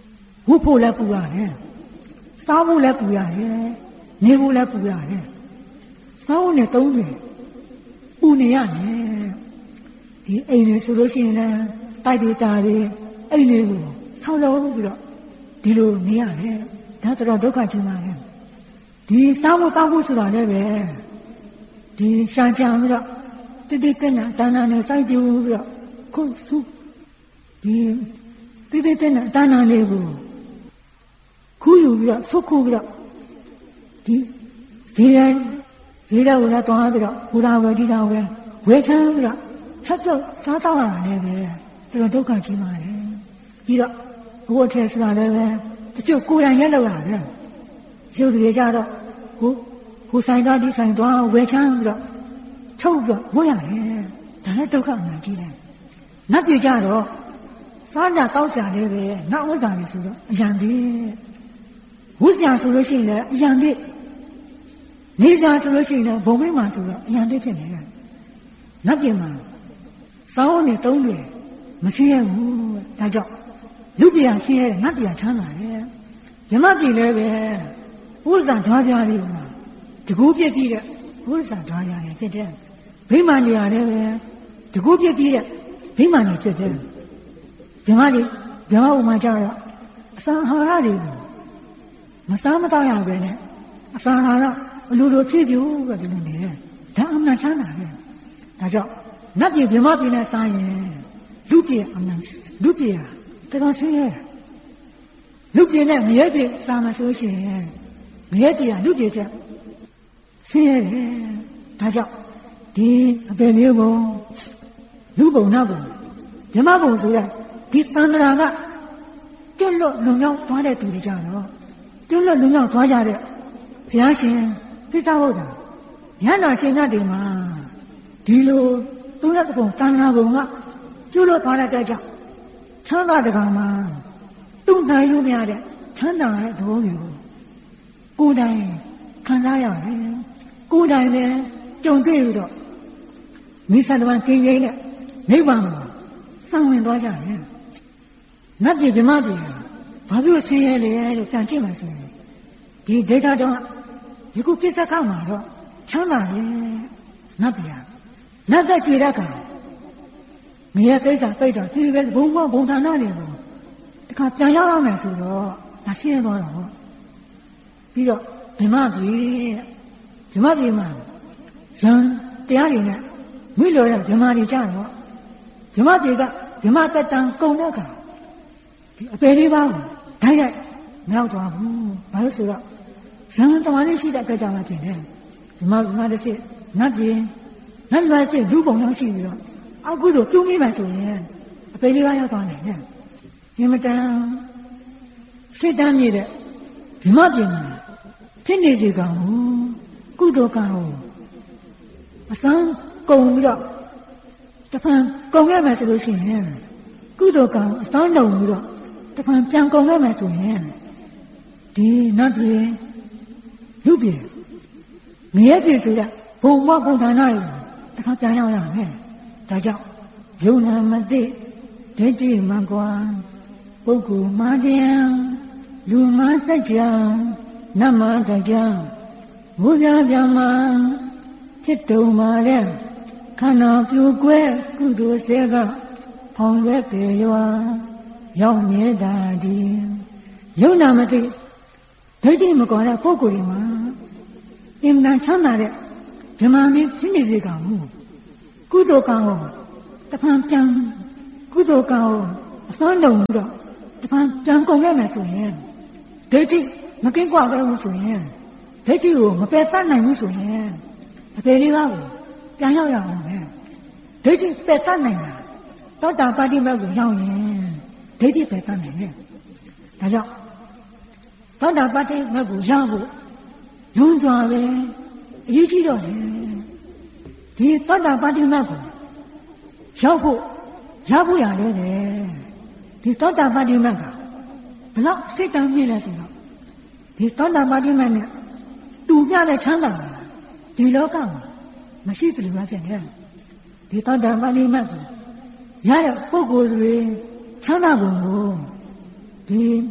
Speaker 1: ဝုဖို့လည်းပူရတယ်စားဖို့လည်းပူရတယ်နေဖို့လည်းပူရတယ်စားဖို့နဲ့သုံးတယ်ပူနေရတယ်ဒီအိမ်တွေဆိုလို့ရှိရင်လည်းတိုက်တွေတာတွေအိမ်တွေကိုဆောက်လုပ်ပြီးတော့ဒီလိုနေရတယ်ဒါတော့ဒုက္ခချင်းပါလေဒီစားဖို့တောက်ဖို့ဆိုတာလည်းပဲဒီရှာကြံပြီးတော့တိတိကနတဏ္ဍာနဲ့စိုက်ကြည့်ပြီးတော့ခုစုဒီတိတိကနတဏ္ဍာလေးကိုခူးယူပြီးတော့ဆုတ်ခုပြီးတော့ဒီဒီရန်ဒီတော့ဝင်တော့သွားပြီးတော့ဘုရားဝေဒီတော်ဝေဝေချမ်းပြီးတော့ချက်တော့စားတော့ရတယ်ပဲတော်ဒုက္ခကြီးပါလေပြီးတော့ဘုရားထဲဆိုတာလည်းပဲတချို့ကိုယ်တိုင်ရက်လောက်ရတယ်ရုပ်တွေကြတော့ဟိုဟိုဆိုင်တော့ဒီဆိုင်သွားဝေချမ်းပြီးတော့ချုပ်ပြီးတော့ဝတ်ရတယ်ဒါလည်းဒုက္ခအမှန်ကြီးတယ်နတ်ပြည်ကြတော့စားကြတောက်ကြလည်းပဲနောက်ဝတ်ကြတယ်ဆိုတော့အရန်သေးဝတ်ကြဆိုလို့ရှိရင်လည်းအရန်သေးနေကြဆိုလို့ရှိရင်လည်းဘုံမိမှဆိုတော့အရန်သေးဖြစ်နေတယ်နတ်ပြည်မှာစောင်းနေတုံးတယ်မရှင်းရဘူးဒါကြောင့်လူပြည်ရှင်းရတယ်နတ်ပြည်ချမ်းသာတယ်ဓမ္မပြည်လည်းပဲဘုရားဓာကြလေးမှာတကူပြည့်ပြည့်တဲ့ဘုရားဓာကြလေးဖြစ်တယ်ဗိမာန်နေရာလည်းပဲတကူပြည့်ပြည့်တဲ့ဗိမာန်နေဖြစ်တယ်ဓမ္မတွေဓမ္မဥမာကြတော့အစာဟာရတွေကိုမစားမတော့ရပဲနဲ့အစာဟာရအလိုလိုဖြစ်ကြဘူးကဒီလိုနေတယ်ဒါအမှန်ချမ်းသာတယ်ဒါကြောင့်နတ်ပြည်ဗြဟ္မပြည်နဲ့စားရင်လူပြည်အမှန်လူပြည်ဟာတကယ်ဆင်းရဲလူပြည်နဲ့ငရဲပြည်စားမှဆိုရှင်ငရဲပြည်ကလူပြည်ချက်ဆင်းရဲတယ်ဒါကြောင့်ဒီအပေမျိုးဘုံလူဘုံနတ်ဘုံဗြဟ္မဘုံဆိုတဲ့ဒီသန္တရာကကျွတ်လွတ်လုံရောက်သွားတဲ့သူတွေကြတော့ကျွတ်လွတ်လုံရောက်သွားကြတဲ့ဘုရားရှင်သစ္စာဟုတ်တာဉာဏ်နာရှင်ကတည်းမှာဒီလိုသုံးရတဲ့ဘုံသန္တရာဘုံကကျွတ်လွတ်သွားတဲ့ကြောင့်ချမ်းသာတကမှာသူ့နိုင်လို့မရတဲ့ချမ်းသာတဲ့သဘောမျိုးကိုယ်တိုင်ခံစားရတယ်ကိုယ်တိုင်ပဲကြုံတွေ့ပြီးတော့မိစ္ဆာတမန်ကင်းကျင်းတဲ့နိဗ္ဗာန်ကိုစောင့်ဝင်သွားကြတယ်နတ်ပြည်ဗြဟ္မပြည်ဘာဖြစ်ဆင်းရဲလဲလို့ပြန်ကြည့်မှဆိုရင်ဒီဒေတာတော့ယခုပြစ္ဆကမှာတော့ချမ်းသာတယ်နတ်ပြည်နတ်သက်ကြည်တဲ့အခါငရဲကိစ္စပိတ်တော့ဒီပဲဘုံဘုံဌာနတွေကိုတခါပြန်ရောက်ရမယ်ဆိုတော့ဒါဆင်းရဲသွားတာပေါ့ပြီးတော့ဗြဟ္မပြည်ဗြဟ္မပြည်မှာဇန်တရားတွေနဲ့မိလို့ရဗြဟ္မာတွေကြတော့ဗြဟ္မပြည်ကဗြဟ္မတတံကုံတဲ့အခါဒီအပေလေးပါးကိုဓာတ်ရိုက်မြောက်သွားဘူးဘာလို့ဆိုတော့ဇန်တမားလေးရှိတဲ့အခါကျမှဖြစ်တယ်ဗြဟ္မဗြဟ္မတစ်စစ်နတ်ပြည်နတ်ပြည်စစ်လူပုံရောက်ရှိပြီးတော့အောက်ကုသိုလ်ပြုမိမှဆိုရင်အပေလေးပါးရောက်သွားနိုင်တယ်ဒီမတန်စိတ်တမ်းမြည်တဲ့ဗြဟ္မပြည်မှာဖြစ်နေစီကောင်ကုသိုလ်ကောင်အစမ်းကုန်ပြီးတော့တဖန်ကုန်ခဲ့မယ်ဆိုလို့ရှိရင်ကုသိုလ်ကံအစမ်းလုံးပြီးတော့တဖန်ပြန်ကုန်ခဲ့မယ်ဆိုရင်ဒီနတ်ပြည်လူပြည်ငရဲပြည်ဆိုတဲ့ဘုံဘဘုံဌာနတွေတခါပြန်ရောက်ရမယ်ဒါကြောင့်ယုံနာမသိဒိဋ္ဌိမှန်ကွာပုဂ္ဂိုလ်မာတရားလူမစัจ जा နတ်မတရားဘုရားပြမဖြစ်တုံပါလေခန္ဓာပြိုကွဲကုသိုလ်စေကဖောင်ရွက်ပေရွာရောက်နေတာဒီယုံနာမသိဒိဋ္ဌိမကွာတဲ့ပုဂ္ဂိုလ်တွေမှာအင်မတန်ချမ်းသာတဲ့ဓမ္မမင်းဖြစ်နေစေကမူကုသိုလ်ကံကိုတဖန်ပြန်ကုသိုလ်ကံကိုအစွမ်းလုံးပြီးတော့တဖန်ပြန်ကုန်ရမယ်ဆိုရင်ဒိဋ္ဌိမကင်းကွာပဲဘူးဆိုရင်ဒိဋ္ဌိကိုမပယ်တတ်နိုင်ဘူးဆိုရင်အပေလေးပါးကိုပြန်ရောက်ရအောင်ပဲဒိဋ္ဌိပယ်တတ်နိုင်တာသောတာပတိမတ်ကိုရောက်ရင်ဒိဋ္ဌိပယ်တတ်နိုင်တယ်ဒါကြောင့်သောတာပတိမတ်ကိုရောက်ဖို့လွန်စွာပဲအရေးကြီးတော့တယ်ဒီသောတာပတိမတ်ကိုရောက်ဖို့ရဖို့ရတယ်ပဲဒီသောတာပတိမတ်ကဘလောက်စိတ်တမ်းမြင့်လဲဆိုတော့ဒီသောတာပတိမတ်နဲ့တူပြတဲ့ချမ်းသာဒီလောကမှာမရှိသလိုပဲဖြစ်နေဒီသောတာပတိမတ်ကိုရတဲ့ပုဂ္ဂိုလ်တွေချမ်းသာပုံကိုဒီ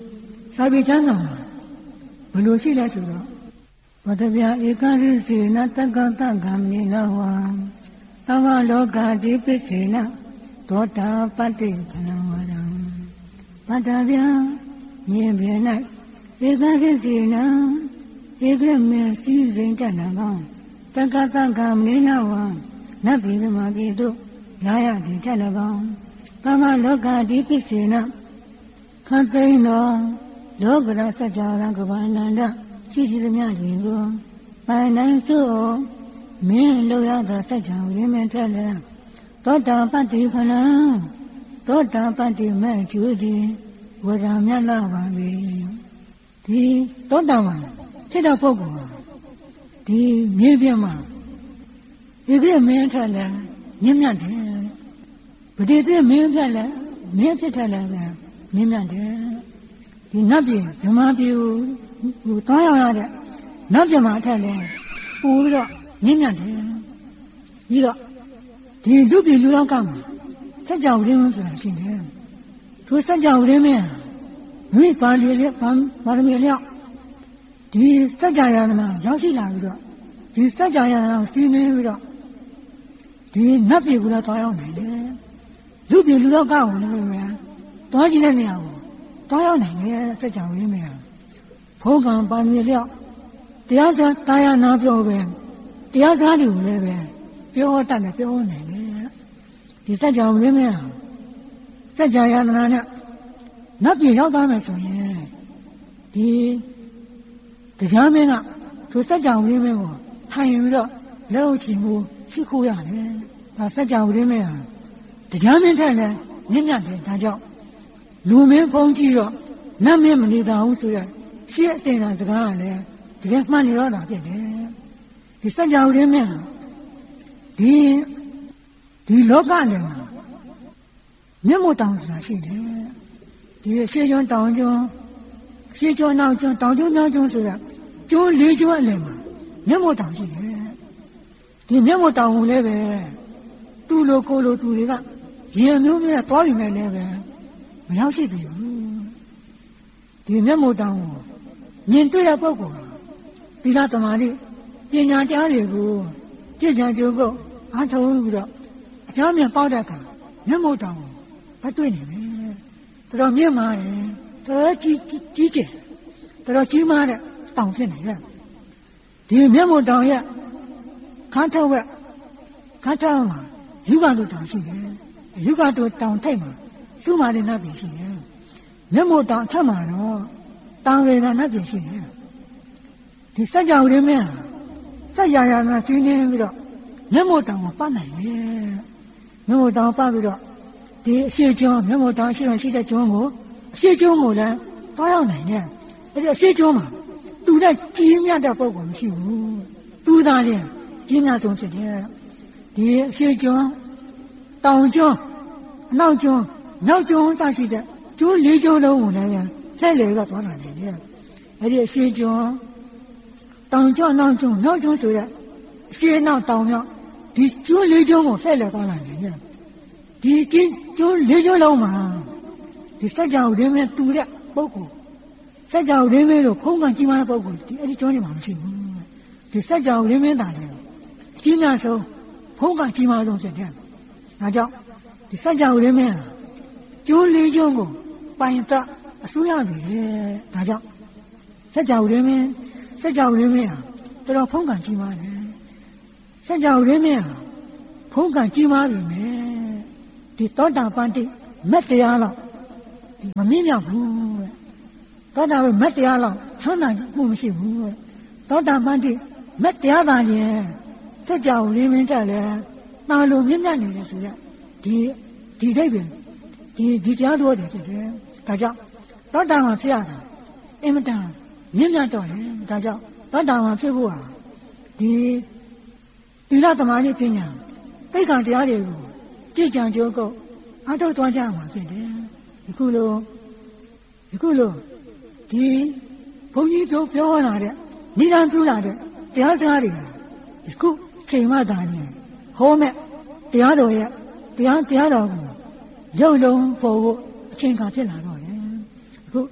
Speaker 1: စာပေကျမ်းစာဘယ်လိုရှိလဲဆိုတော့ဘုဒ္ဓဗျာဧကရိစေနတက္ကတကံမိနဝံသဝလောကတိပိစေနသောတာပတ္တိခဏဝရံဘုဒ္ဓဗျာမြင်ပြ၌ဧကရိစေနဧကရမေစီစဉ်တတ်နာကောင်းတက္ကတကံမိနဝံနတ်ပြည်မှာပြည်သို့လာရသည်တတ်နာကောင်းသဝလောကတိပိစေနခသိန်းတော်လောကရစัจ java ကဘာနန္ဒရှိရှိသမျှတွေကိုပိုင်နိုင်စို့မင်းလိုရသောစัจ java ရင်းမြထက်လဲသောတာပတ္တိခဏသောတာပတ္တိမဲ့ကျူသည်ဝရမြတ်လာပါပြီဒီသောတာပန်ဖြစ်တဲ့ပုဂ္ဂိုလ်ဟာဒီမြေပြင်မှာဒီကနေ့မင်းထက်လဲမြင့်မြတ်တယ်ဗတိတိမင်းထက်လဲမင်းဖြစ်ထက်လဲမြင့်မြတ်တယ်ဒီနတ်ပြည်ဓမ္မပြည်ကိုဟိုတောင်းရရတဲ့နတ်ပြည်မှာအထက်လဲပို့ပြီးတော့မြင့်မြတ်တယ်ပြီးတော့ဒီလူပြည်လူလောကမှာစัจ java ရင်းဆိုတာရှိတယ်သူစัจ java ရင်းမင်းမိပါဠိလေးဗာရမီလျောက်ဒီစัจ java ယန္တနာရောက်ရှိလာပြီးတော့ဒီစัจ java ယန္တနာကိုစီးနေပြီးတော့ဒီနတ်ပြည်ကိုလည်းတောင်းရောက်နိုင်တယ်လူပြည်လူလောကကိုလည်းပဲတောင်းကြည့်တဲ့နေရာကိုတောင်းရောက်နိုင်တယ်စัจ java ရင်းမင်းဘုံကံပါဠိလျောက်တရားသာတာယာနာပြောပဲတရားသားတွေကိုလည်းပဲပြောတတ်တယ်ပြောနိုင်တယ်ဒီစัจ java ရင်းမင်းစัจ java ယန္တနာနဲ့နတ်ပြည်ရောက်သွားမယ်ဆိုရင်ဒီတရားမင်းကသူစัจ java ရင်းမင်းကိုထိုင်ပြီးတော့လက်ဥချီမှုရှိခိုးရတယ်ဒါစัจ java ရင်းမင်းဟာတရားမင်းထက်လည်းမြင့်မြတ်တယ်ဒါကြောင့်လူမင်းဖုံးကြည့်တော့နတ်မင်းမနေတာဘူးဆိုရရှေ့အတင်တာစကားကလည်းတကယ်မှန်နေတော့တာဖြစ်တယ်ဒီစัจ java ရင်းမင်းဟာဒီဒီလောကလည်းမှာမျက်မှောက်တောင်ဆိုတာရှိတယ်ဒီရှေးကျွန်းတောင်ကျွန်းရှေးကျွန်းနောက်ကျွန်းတောင်ကျွန်းမြောက်ကျွန်းဆိုတာကျွန်းလေးကျွန်းအလယ်မှာမျက်မှောက်တောင်ရှိတယ်ဒီမျက်မှောက်တောင်ကိုလည်းပဲသူ့လိုကိုယ်လိုသူတွေကရင်မျိုးမျိုးသွားပြီးမယ်လည်းပဲမရောက်ရှိသေးဘူးဒီမျက်မှောက်တောင်ကိုမြင်တွေ့တဲ့ပုဂ္ဂိုလ်ဟာသီလသမာဓိပညာတရားတွေကိုကြည်ကြံကြိုးကိုအားထုတ်ပြီးတော့အကြောင်းမြန်ပေါက်တဲ့အခါမျက်မှောက်တောင်ကိုမတွေ့နိုင်ဘူးတော်တော်မြင့်မာတယ်တော်တော်ကြီးကြီးကျယ်တော်တော်ကြီးမားတဲ့တောင်ဖြစ်နေတယ်ဒီမျက်မှောက်တောင်ရဲ့ခါထောက်ဝက်ခါထောက်မှာယူကတုတောင်ရှိတယ်ယူကတုတောင်ထိပ်မှာသူ့မှာလည်းနတ်ပြည်ရှိတယ်မျက်မှောက်တောင်ထက်မှာတော့တောင်ရည်ကနတ်ပြည်ရှိတယ်ဒီစัจ java ရင်းမင်းစัจ java ယန္တနာသိနေပြီးတော့မျက်မှောက်တောင်ကိုပတ်နိုင်တယ်မျက်မှောက်တောင်ပတ်ပြီးတော့ဒီအရှိကျွန်းမျက်မှောက်တောင်ရှိရှိတဲ့ကျွန်းကိုအရှိကျွန်းကိုလည်းတောင်းရောက်နိုင်တယ်အဲ့ဒီအရှိကျွန်းမှာသူတဲ့ကြီးမြတ်တဲ့ပုဂ္ဂိုလ်မရှိဘူးသူသားလည်းကြီးမြတ်ဆုံးဖြစ်တယ်ဒီအရှိကျွန်းတောင်ကျွန်းအနောက်ကျွန်းနောက်ကျွန်းသရှိတဲ့ကျွန်းလေးကျွန်းလုံးကိုလည်းလှည့်လည်တော့သွားလာနိုင်တယ်အဲ့ဒီအရှိကျွန်းတောင်ကျွန်းနောက်ကျွန်းနောက်ကျွန်းဆိုတဲ့အရှိနောက်တောင်မြောက်ဒီကျွန်းလေးကျွန်းကိုလှည့်လည်သွားလာနိုင်တယ်ဒီကျင်းကျွန်းလေးကျွန်းလုံးမှာဒီစัจ java ရင်းမင်းတူတဲ့ပုဂ္ဂိုလ်စัจ java ရင်းမင်းလို့ဖုံးကကြီးမားတဲ့ပုဂ္ဂိုလ်ဒီအဲ့ဒီကျွန်းတွေမှာမရှိဘူးဒီစัจ java ရင်းမင်းတာတယ်အကြီးအကျယ်ဆုံးဖုံးကကြီးမားဆုံးဖြစ်တယ်ဒါကြောင့်ဒီစัจ java ရင်းမင်းဟာကျွန်းလေးကျွန်းကိုပိုင်တအစိုးရနေတယ်ဒါကြောင့်စัจ java ရင်းမင်းစัจ java ရင်းမင်းဟာတော်တော်ဖုံးကကြီးမားတယ်စัจ java ရင်းမင်းဟာဖုံးကကြီးမားပြီမယ်ဒီသောတာပတ္တိမက်တရားလောက်မမြင့်မြောက်ဘူးတဲ့သောတာပန်မက်တရားလောက်ချမ်းသာမှုမရှိဘူးတဲ့သောတာပတ္တိမက်တရားသာလျင်စัจ java ရင်းမင်းတက်လဲတာလိုမြင့်မြတ်နေတယ်ဆိုရဒီဒီဒိဋ္ဌိဒီဒီတရားတော်တွေဖြစ်တယ်ဒါကြောင့်သောတာပန်ဖြစ်ရတာအင်မတန်မြင့်မြတ်တော့တယ်ဒါကြောင့်သောတာပန်ဖြစ်ဖို့ဟာဒီသီလသမာဓိပညာသိက္ခာတရားတွေကိုကြည်ကြံကြိုးကုပ်အားထုတ်သွားကြမှာဖြစ်တယ်ဒီခုလိုဒီခုလိုဒီဘုန်းကြီးတို့ပြောလာတဲ့နိဒံပြုလာတဲ့တရားစကားတွေဒီခုချိန်မှသာနေဟောမဲ့တရားတော်ရဲ့တရားတရားတော်ကိုရုပ်လုံးပေါ်ဖို့အချိန်ခါဖြစ်လာတော့တယ်အခု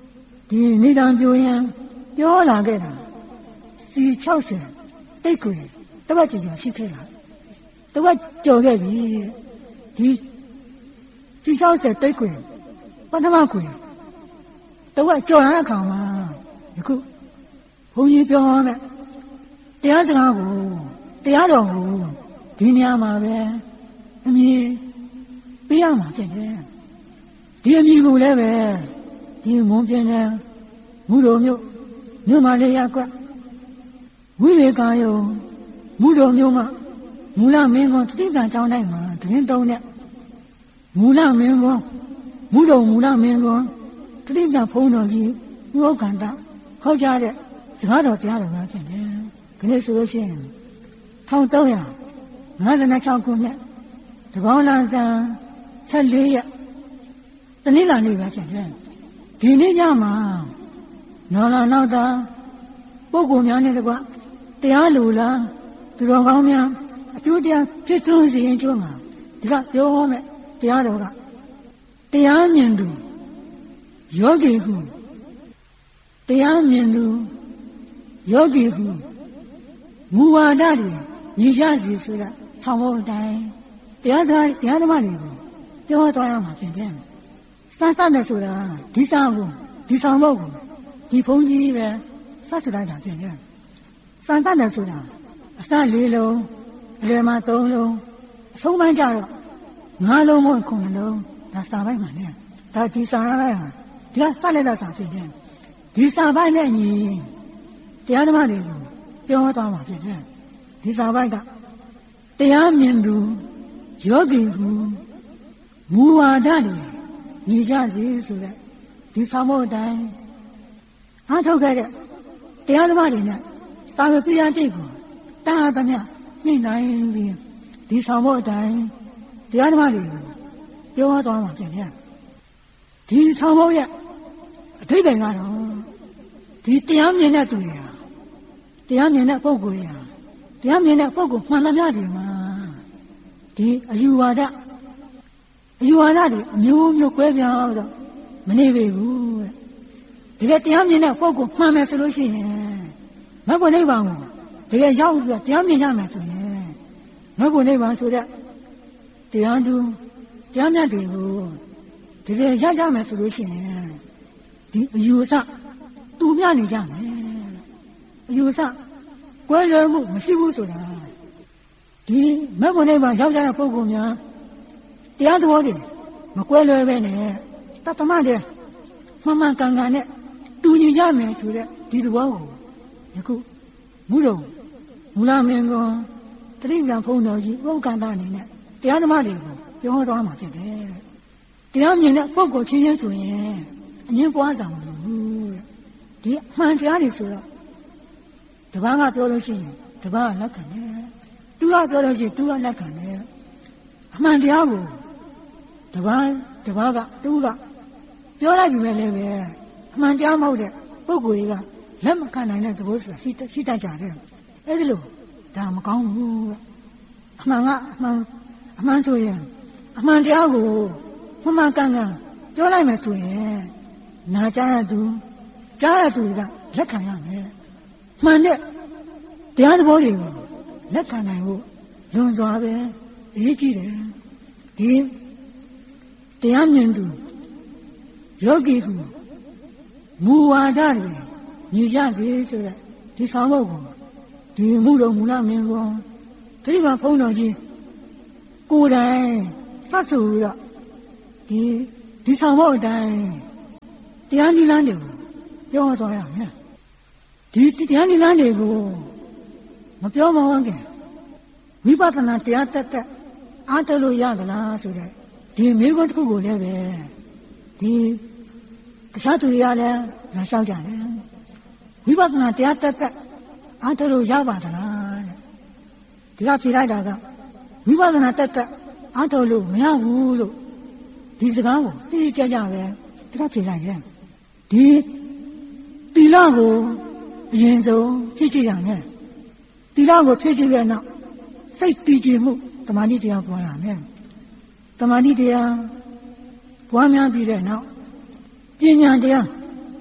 Speaker 1: ဒီနေတံပြိုရင်ပြောလာခဲ့တာဒီ၆၀တိတ်ခွေတပတ်ကျော်ကျော်ရှိခဲ့လားတပတ်ကျော်ခဲ့ပြီဒီဒီ၆၀တိတ်ခွေပထမခွေတပတ်ကျော်လာတဲ့အခါမှာယခုဘုန်းကြီးပြောမယ်တရားစကားကိုတရားတော်ကိုဒီနေရာမှာပဲအမြင်ပေးရမှာဖြစ်တယ်ဒီအမြင်ကိုလည်းပဲဒီမွန်ပြင်းတဲ့မူတော်မျိုးမြို့မှာလေးရကွက်ဝိဝေကာယုံမူတော်မျိုးမှာမူလမင်းကောတိကံကျောင်းတိုင်းမှာတရင်တုံးနဲ့မူလမင်းကောမူတော်မူလမင်းကောတိကံဖုံးတော်ကြီးဥက္ကန္တဟောကြားတဲ့စကားတော်တရားတော်များဖြစ်တယ်ဒီနေ့ဆိုလို့ရှိရင်၁၃၅၆ခုနှစ်တကောင်းလဆန်း၁၄ရက်တနင်္လာနေ့ပဲဖြစ်တယ်ဒီနေ့ညမှာနော်လာနောက်တာပုဂ္ဂိုလ်များနဲ့တကွတရားလူလားသူတော်ကောင်းများအကျိုးတရားဖြစ်ထွန်းစေရင်ကျွန်းမှာဒီကပြောဟောမဲ့တရားတော်ကတရားမြင်သူယောဂီဟုတရားမြင်သူယောဂီဟုမူဝါဒတွေညီကြစီဆိုတာဆောင်းဖို့အတိုင်းတရားသားတရားသမားတွေကိုပြောသွားရမှာဖြစ်တယ်စမ်းစမ်းတယ်ဆိုတာဒီဆောင်ကိုဒီဆောင်ဖို့ကိုဒီဘုန်းကြီးပဲစသလိုက်တာဖြစ်တယ်စမ်းစမ်းတယ်ဆိုတာအစလေးလုံးအလယ်မှာသုံးလုံးအဆုံးပိုင်းကျတော့ငါးလုံးမို့ခုနှစ်လုံးဒါစာပိုင်းမှာနဲ့ဒါဒီစာပိုင်းဟာဒီကစလိုက်တာစာဖြစ်တယ်ဒီစာပိုင်းနဲ့ညီတရားသမားတွေကိုပြောသွားမှာဖြစ်တယ်ဒီစာပိုင်းကတရားမြင်သူယောဂီဟုမူဝါဒတွေညီကြစီဆိုတဲ့ဒီဆောင်ဖို့အတိုင်းအားထုတ်ခဲ့တဲ့တရားသမားတွေနဲ့တာဝပိယတိတ်ကိုတာသမျှနှိမ့်နိုင်ပြီးဒီဆောင်ဖို့အတိုင်းတရားသမားတွေကိုပြောသွားမှာဖြစ်တယ်ဒီဆောင်ဖို့ရဲ့အထိပ္ပယ်ကတော့ဒီတရားမြင်တဲ့သူတွေဟာတရားမြင်တဲ့ပုဂ္ဂိုလ်တွေဟာတရားမြင်တဲ့ပုဂ္ဂိုလ်မှန်သမျှတွေမှာဒီအယူဝါဒအယူဝါဒတွေအမျိုးမျိုးကွဲပြားတော့မနေပေဘူးတဲ့တကယ်တရားမြင်တဲ့ပုဂ္ဂိုလ်မှန်မယ်ဆိုလို့ရှိရင်မဂ္ဂနိဗ္ဗာန်ကိုတကယ်ရောက်ပြီးတရားမြင်ရမယ်ဆိုရင်မဂ္ဂနိဗ္ဗာန်ဆိုတဲ့တရားသူတရားမြတ်တွေကိုတကယ်ရကြမယ်ဆိုလို့ရှိရင်ဒီအယူအဆတူမြနေကြမယ်အယူအဆကွဲလွဲမှုမရှိဘူးဆိုတာဒီမဂ္ဂနိဗ္ဗာန်ရောက်ကြတဲ့ပုဂ္ဂိုလ်များတရားတော်တွေမကွဲလွဲပဲနဲ့တသမတဲ့မှန်မှန်ကန်ကန်နဲ့တူညီကြမယ်ဆိုတဲ့ဒီသဘောကိုယခုမူတော်မူလမင်းကောတတိယဖုံးတော်ကြီးဥက္ကန္တအနေနဲ့တရားသမားတွေကိုပြောဟောသွားမှာဖြစ်တယ်တရားမြင်တဲ့ပုဂ္ဂိုလ်ချင်းချင်းဆိုရင်အငင်းပွားဆောင်လို့ဒီအမှန်တရားတွေဆိုတော့တပန်းကပြောလို့ရှိရင်တပန်းကလက်ခံတယ်သူကပြောလို့ရှိရင်သူကလက်ခံတယ်အမှန်တရားကိုတပန်းတပန်းကသူကပြောလိုက်ပြီပဲလေပဲအမှန်တရားမဟုတ်တဲ့ပုဂ္ဂိုလ်တွေကလက်မခံနိုင်တဲ့သဘောဆိုတာရှိရှိတတ်ကြတယ်အဲ့ဒီလိုဒါမကောင်းဘူးအမှန်ကအမှန်အမှန်ဆိုရင်အမှန်တရားကိုမှန်မှန်ကန်ကန်ပြောလိုက်မယ်ဆိုရင်နာကြားရသူကြားရသူကလက်ခံရမယ်မှန်တဲ့တရားသဘောတွေကိုလက်ခံနိုင်ဖို့လွန်စွာပဲအရေးကြီးတယ်ဒီတရားမြင်သူယောဂီဟုမူဝါဒတွေညီကြစေဆိုတဲ့ဒီဆောင်ဖို့ကိုဒီမှုတော်မူလမင်းကောတတိယဖုံးတော်ကြီးကိုယ်တိုင်သတ်ဆိုပြီးတော့ဒီဒီဆောင်ဖို့အတိုင်းတရားနိလန်းတွေကိုပြောသွားရမယ်ဒီတရားနိလန်းတွေကိုမပြောမဝန်းခင်ဝိပဿနာတရားတက်တက်အားထုတ်လို့ရသလားဆိုတဲ့ဒီမိဘတစ်ခုကိုလည်းပဲဒီတခြားသူတွေကလည်းလာလျှောက်ကြတယ်ဝိပဿနာတရားတက်တက်အားထုတ်လို့ရပါသလားတဲ့ဒီကဖြေလိုက်တာကဝိပဿနာတက်တက်အားထုတ်လို့မရဘူးလို့ဒီစကားကိုတိတိကျကျပဲဒီကဖြေလိုက်တယ်ဒီတိလကိုအရင်ဆုံးဖြည့်ကြည့်ရမယ်တိလကိုဖြည့်ကြည့်ရနောက်စိတ်တည်ကြည်မှုတမာတိတရားပွားရမယ်တမာတိတရားပွားများပြီးတဲ့နောက်ပညာတရား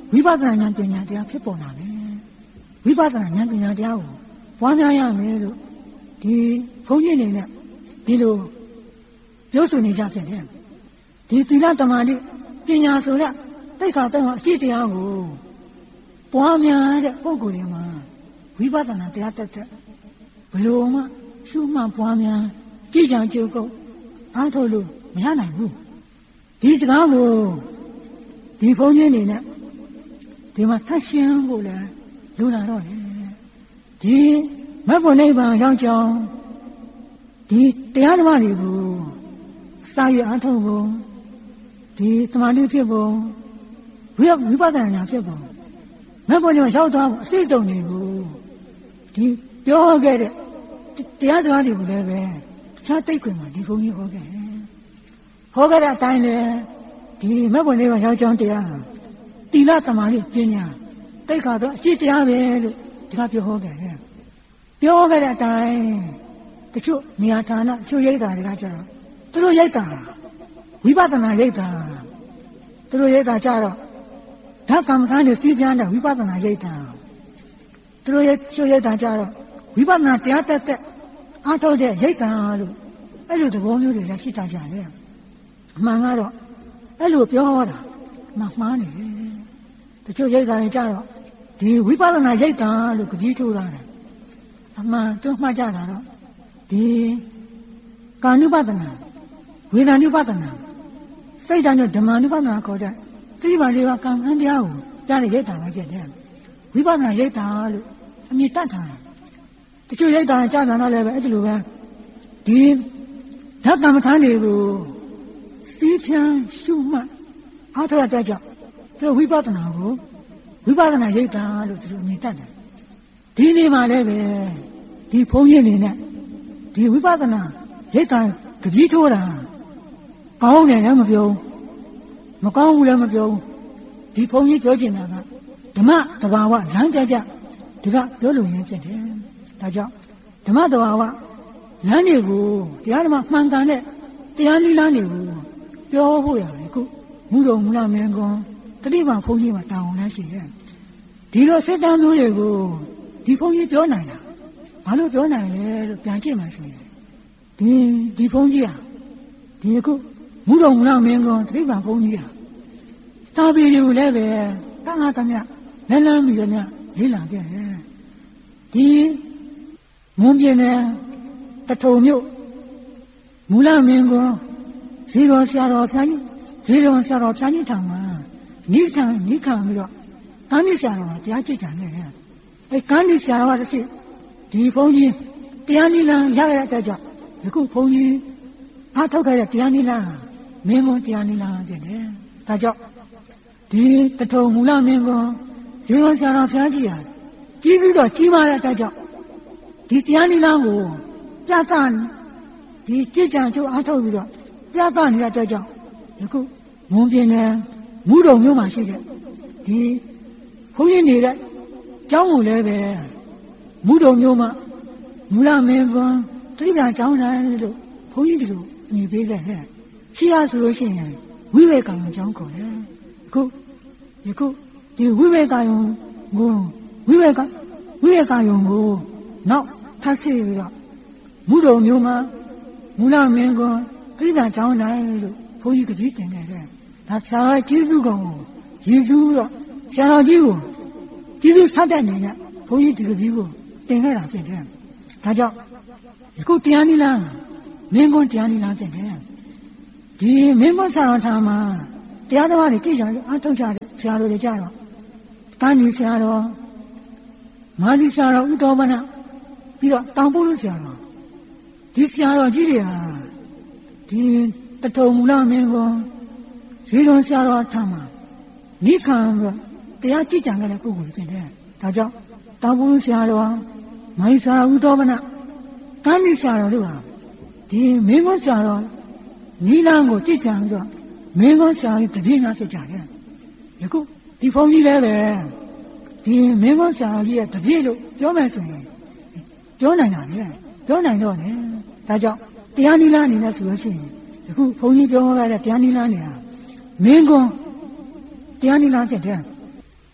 Speaker 1: ဝိပဿနာဉာဏ်ပညာတရားဖြစ်ပေါ်လာတယ်ဝိပဿနာဉာဏ်ပညာတရားကိုပွားများရမယ်လို့ဒီဘုန်းကြီးအနေနဲ့ဒီလိုပြောဆိုနေကြဖြစ်တယ်ဒီသီလသမာဓိပညာဆိုတဲ့တိတ်ခါတော့အရှိတရားကိုပွားများတဲ့ပုဂ္ဂိုလ်တွေမှာဝိပဿနာတရားတက်တဲ့ဘလို့မှရှုမှတ်ပွားများကြည်ကြံကြုတ်ကုန်အားထုတ်လို့မရနိုင်ဘူးဒီစကားကိုဒီဘုန်းကြီးအနေနဲ့ဒီမှာထပ်ရှင်းဖို့လဲလူလာတော့တယ်ဒီမတ်ဖို့နိဗ္ဗာန်ရောက်ကြောင်းဒီတရားဓမ္မတွေကိုစာရအားထုတ်ဖို့ဒီသမာဓိဖြစ်ဖို့ဝိဝိပဿနာဉာဏ်ဖြစ်ဖို့မတ်ဖို့နိဗ္ဗာန်ရောက်သွားဖို့အစိတ်တုံတွေကိုဒီပြောခဲ့တဲ့တရားစကားတွေကိုလည်းပဲအခြားတိတ်ခွင်မှာဒီဘုန်းကြီးဟောခဲ့တယ်ဟောခဲ့တဲ့အတိုင်းလေဒီမတ်ဖို့နိဗ္ဗာန်ရောက်ကြောင်းတရားသီလသမာဓိပညာတိတ်ခါတော့အကျင့်တရားပဲလို့ဒီကပြောဟောခဲ့တယ်ပြောခဲ့တဲ့အတိုင်းတချို့နေရာဌာနချို့ရိပ်တာတွေကကြတော့သူတို့ရိပ်တာဝိပဿနာရိပ်တာသူတို့ရိပ်တာကြတော့ဓာတ်ကမ္မထာနဲ့စီးပြန်းတဲ့ဝိပဿနာရိပ်တာသူတို့ရိပ်ချို့ရိပ်တာကြတော့ဝိပဿနာတရားတက်တဲ့အားထုတ်တဲ့ရိပ်တာလို့အဲ့လိုသဘောမျိုးတွေလည်းရှိတာကြတယ်အမှန်ကတော့အဲ့လိုပြောတာမှမှားနေတယ်တချို့ရိပ်တာတွေကြတော့ဒီဝိပဿနာရိပ်တာလို့ကြည်ထိုးတာတယ်အမှန်သူမှတ်ကြတာတော့ဒီကာနုပဒနာဝေဒာနုပဒနာစိတ်ဓာတ်နဲ့ဓမ္မနုပဒနာခေါ်တဲ့တိပါလေးပါကံကံတရားကိုကြားတဲ့ရိပ်တာပဲဖြစ်တယ်ဝိပဿနာရိပ်တာလို့အမြင်တတ်တာတချို့ရိပ်တာကြားတာတော့လည်းပဲအဲ့ဒီလိုပဲဒီဓာတ်ကမ္မထာတွေကိုစီးဖြန်းရှုမှတ်အားထုတ်တဲ့ကြောင့်သူတို့ဝိပဿနာကိုဝိပဿနာရိပ်တာလို့သူတို့အမြင်တတ်တယ်ဒီနေ့မှလည်းပဲဒီဘုန်းကြီးနေနဲ့ဒီဝိပဿနာရိပ်တာကြည်ထိုးတာကောင်းတယ်လည်းမပြောမကောင်းဘူးလည်းမပြောဒီဘုန်းကြီးပြောချင်တာကဓမ္မတဘာဝလမ်းကြကြဒီကပြောလို့ရင်းဖြစ်တယ်ဒါကြောင့်ဓမ္မတဘာဝလမ်းတွေကိုတရားဓမ္မမှန်ကန်တဲ့တရားနည်းလမ်းတွေကိုပြောဖို့ရတယ်ခုမူတော်မူလမင်းကွန်တတိပံဘုန်းကြီးမှာတာဝန်လည်းရှိတယ်ဒီလိုစိတ်တမ်းမျိုးတွေကိုဒီဘုန်းကြီးပြောနိုင်တာဘာလို့ပြောနိုင်လဲလို့ပြန်ကြည့်မှဆိုရင်ဒီဒီဘုန်းကြီးဟာဒီခုမူတော်မူလမင်းကွန်တတိပံဘုန်းကြီးဟာသာပေတွေကိုလည်းပဲတန်ခါတမျှလက်လန်းပြီးတော့လေးလာခဲ့တယ်ဒီမွန်ပြင်းတဲ့တထုံမြို့မူလမင်းကွန်ဇီတော်ဆရာတော်ဖျားကြီးဇီတော်ဆရာတော်ဖျားကြီးထောင်မှာနိထံနိခံပြီးတော့ကန်းဒီဆရာတော်တရားကြည့်ကြတယ်အဲကန်းဒီဆရာတော်ကတစ်ချက်ဒီဘုန်းကြီးတရားနိလန်းရရတဲ့ကြောင့်ဒီခုဘုန်းကြီးအားထုတ်ခဲ့တဲ့တရားနိလန်းမင်းကွန်တရားနိလန်းဖြစ်တယ်ဒါကြောင့်ဒီတထုံမူလမင်းကွန်ဇီတော်ဆရာတော်ဖျားကြီးဟာကြီးပြီးတော့ကြီးမားတဲ့ကြောင့်ဒီတရားနိလန်းကိုပြသဒီကြည်ကြံချိုးအားထုတ်ပြီးတော့ပြသနေတဲ့အတွက်ကြောင့်ဒီခုမွန်ပြင်းနဲ့မူတော်မျိုးမှာရှိတဲ့ဒီဘုန်းကြီးနေတဲ့ကျောင်းကိုလည်းပဲမူတော်မျိုးမှာမူလမင်းကွန်တိရိစ္ဆာန်ကျောင်းတိုင်းလို့ဘုန်းကြီးတို့အမြင်ပေးခဲ့တယ်ရှိရဆိုလို့ရှိရင်ဝိဝေကံကျောင်းခေါ်တယ်အခုဒီခုဒီဝိဝေကံကိုဝိဝေကဝိဝေကံကိုနောက်ထပ်စီပြီးတော့မူတော်မျိုးမှာမူလမင်းကွန်တိရိစ္ဆာန်ကျောင်းတိုင်းလို့ဘုန်းကြီးကကြီးတင်ခဲ့တယ်ဒါဆရာတော်ကျေးဇူးကောင်ကိုရည်စူးတော့ဆရာတော်ကြီးကိုကျေးဇူးဆက်တဲ့အနေနဲ့ဘုန်းကြီးဒီလိုကြီးကိုတင်ခဲ့တာဖြစ်တယ်ဒါကြောင့်အခုတရားနိလန်းမင်းကွန်းတရားနိလန်းဖြစ်တယ်ဒီမင်းကွန်းဆရာတော်ထာမှာတရားတော်တွေကြည့်ကြလို့အထောက်ချတဲ့ဆရာတော်တွေကြတော့တန်းကြီးဆရာတော်မာဇီဆရာတော်ဥတော်မနပြီးတော့တောင်ပုလူဆရာတော်ဒီဆရာတော်ကြီးတွေဟာဒီတထုံမူလမင်းကွန်းဇီတော်ဆရာတော်ထာမှာနိခံတော့တရားကြည့်ကြံခဲ့တဲ့ပုဂ္ဂိုလ်ဖြစ်တယ်ဒါကြောင့်တောင်ပုလူဆရာတော်မာဇီဆရာတော်ဥတော်မနတန်းကြီးဆရာတော်တို့ဟာဒီမင်းကွန်းဆရာတော်နိလန်းကိုကြည့်ကြံပြီးတော့မင်းကွန်းဆရာကြီးတပြင်းသားဖြစ်ကြတယ်ယခုဒီဘုန်းကြီးလည်းပဲဒီမင်းကွန်းဆရာကြီးရဲ့တပြည့်လို့ပြောမယ်ဆိုရင်ပြောနိုင်တာလေပြောနိုင်တော့တယ်ဒါကြောင့်တရားနိလန်းအနေနဲ့ဆိုလို့ရှိရင်ယခုဘုန်းကြီးပြောရတဲ့တရားနိလန်းနေဟာမင်းကွန်းတရားနိလန်းဖြစ်တယ်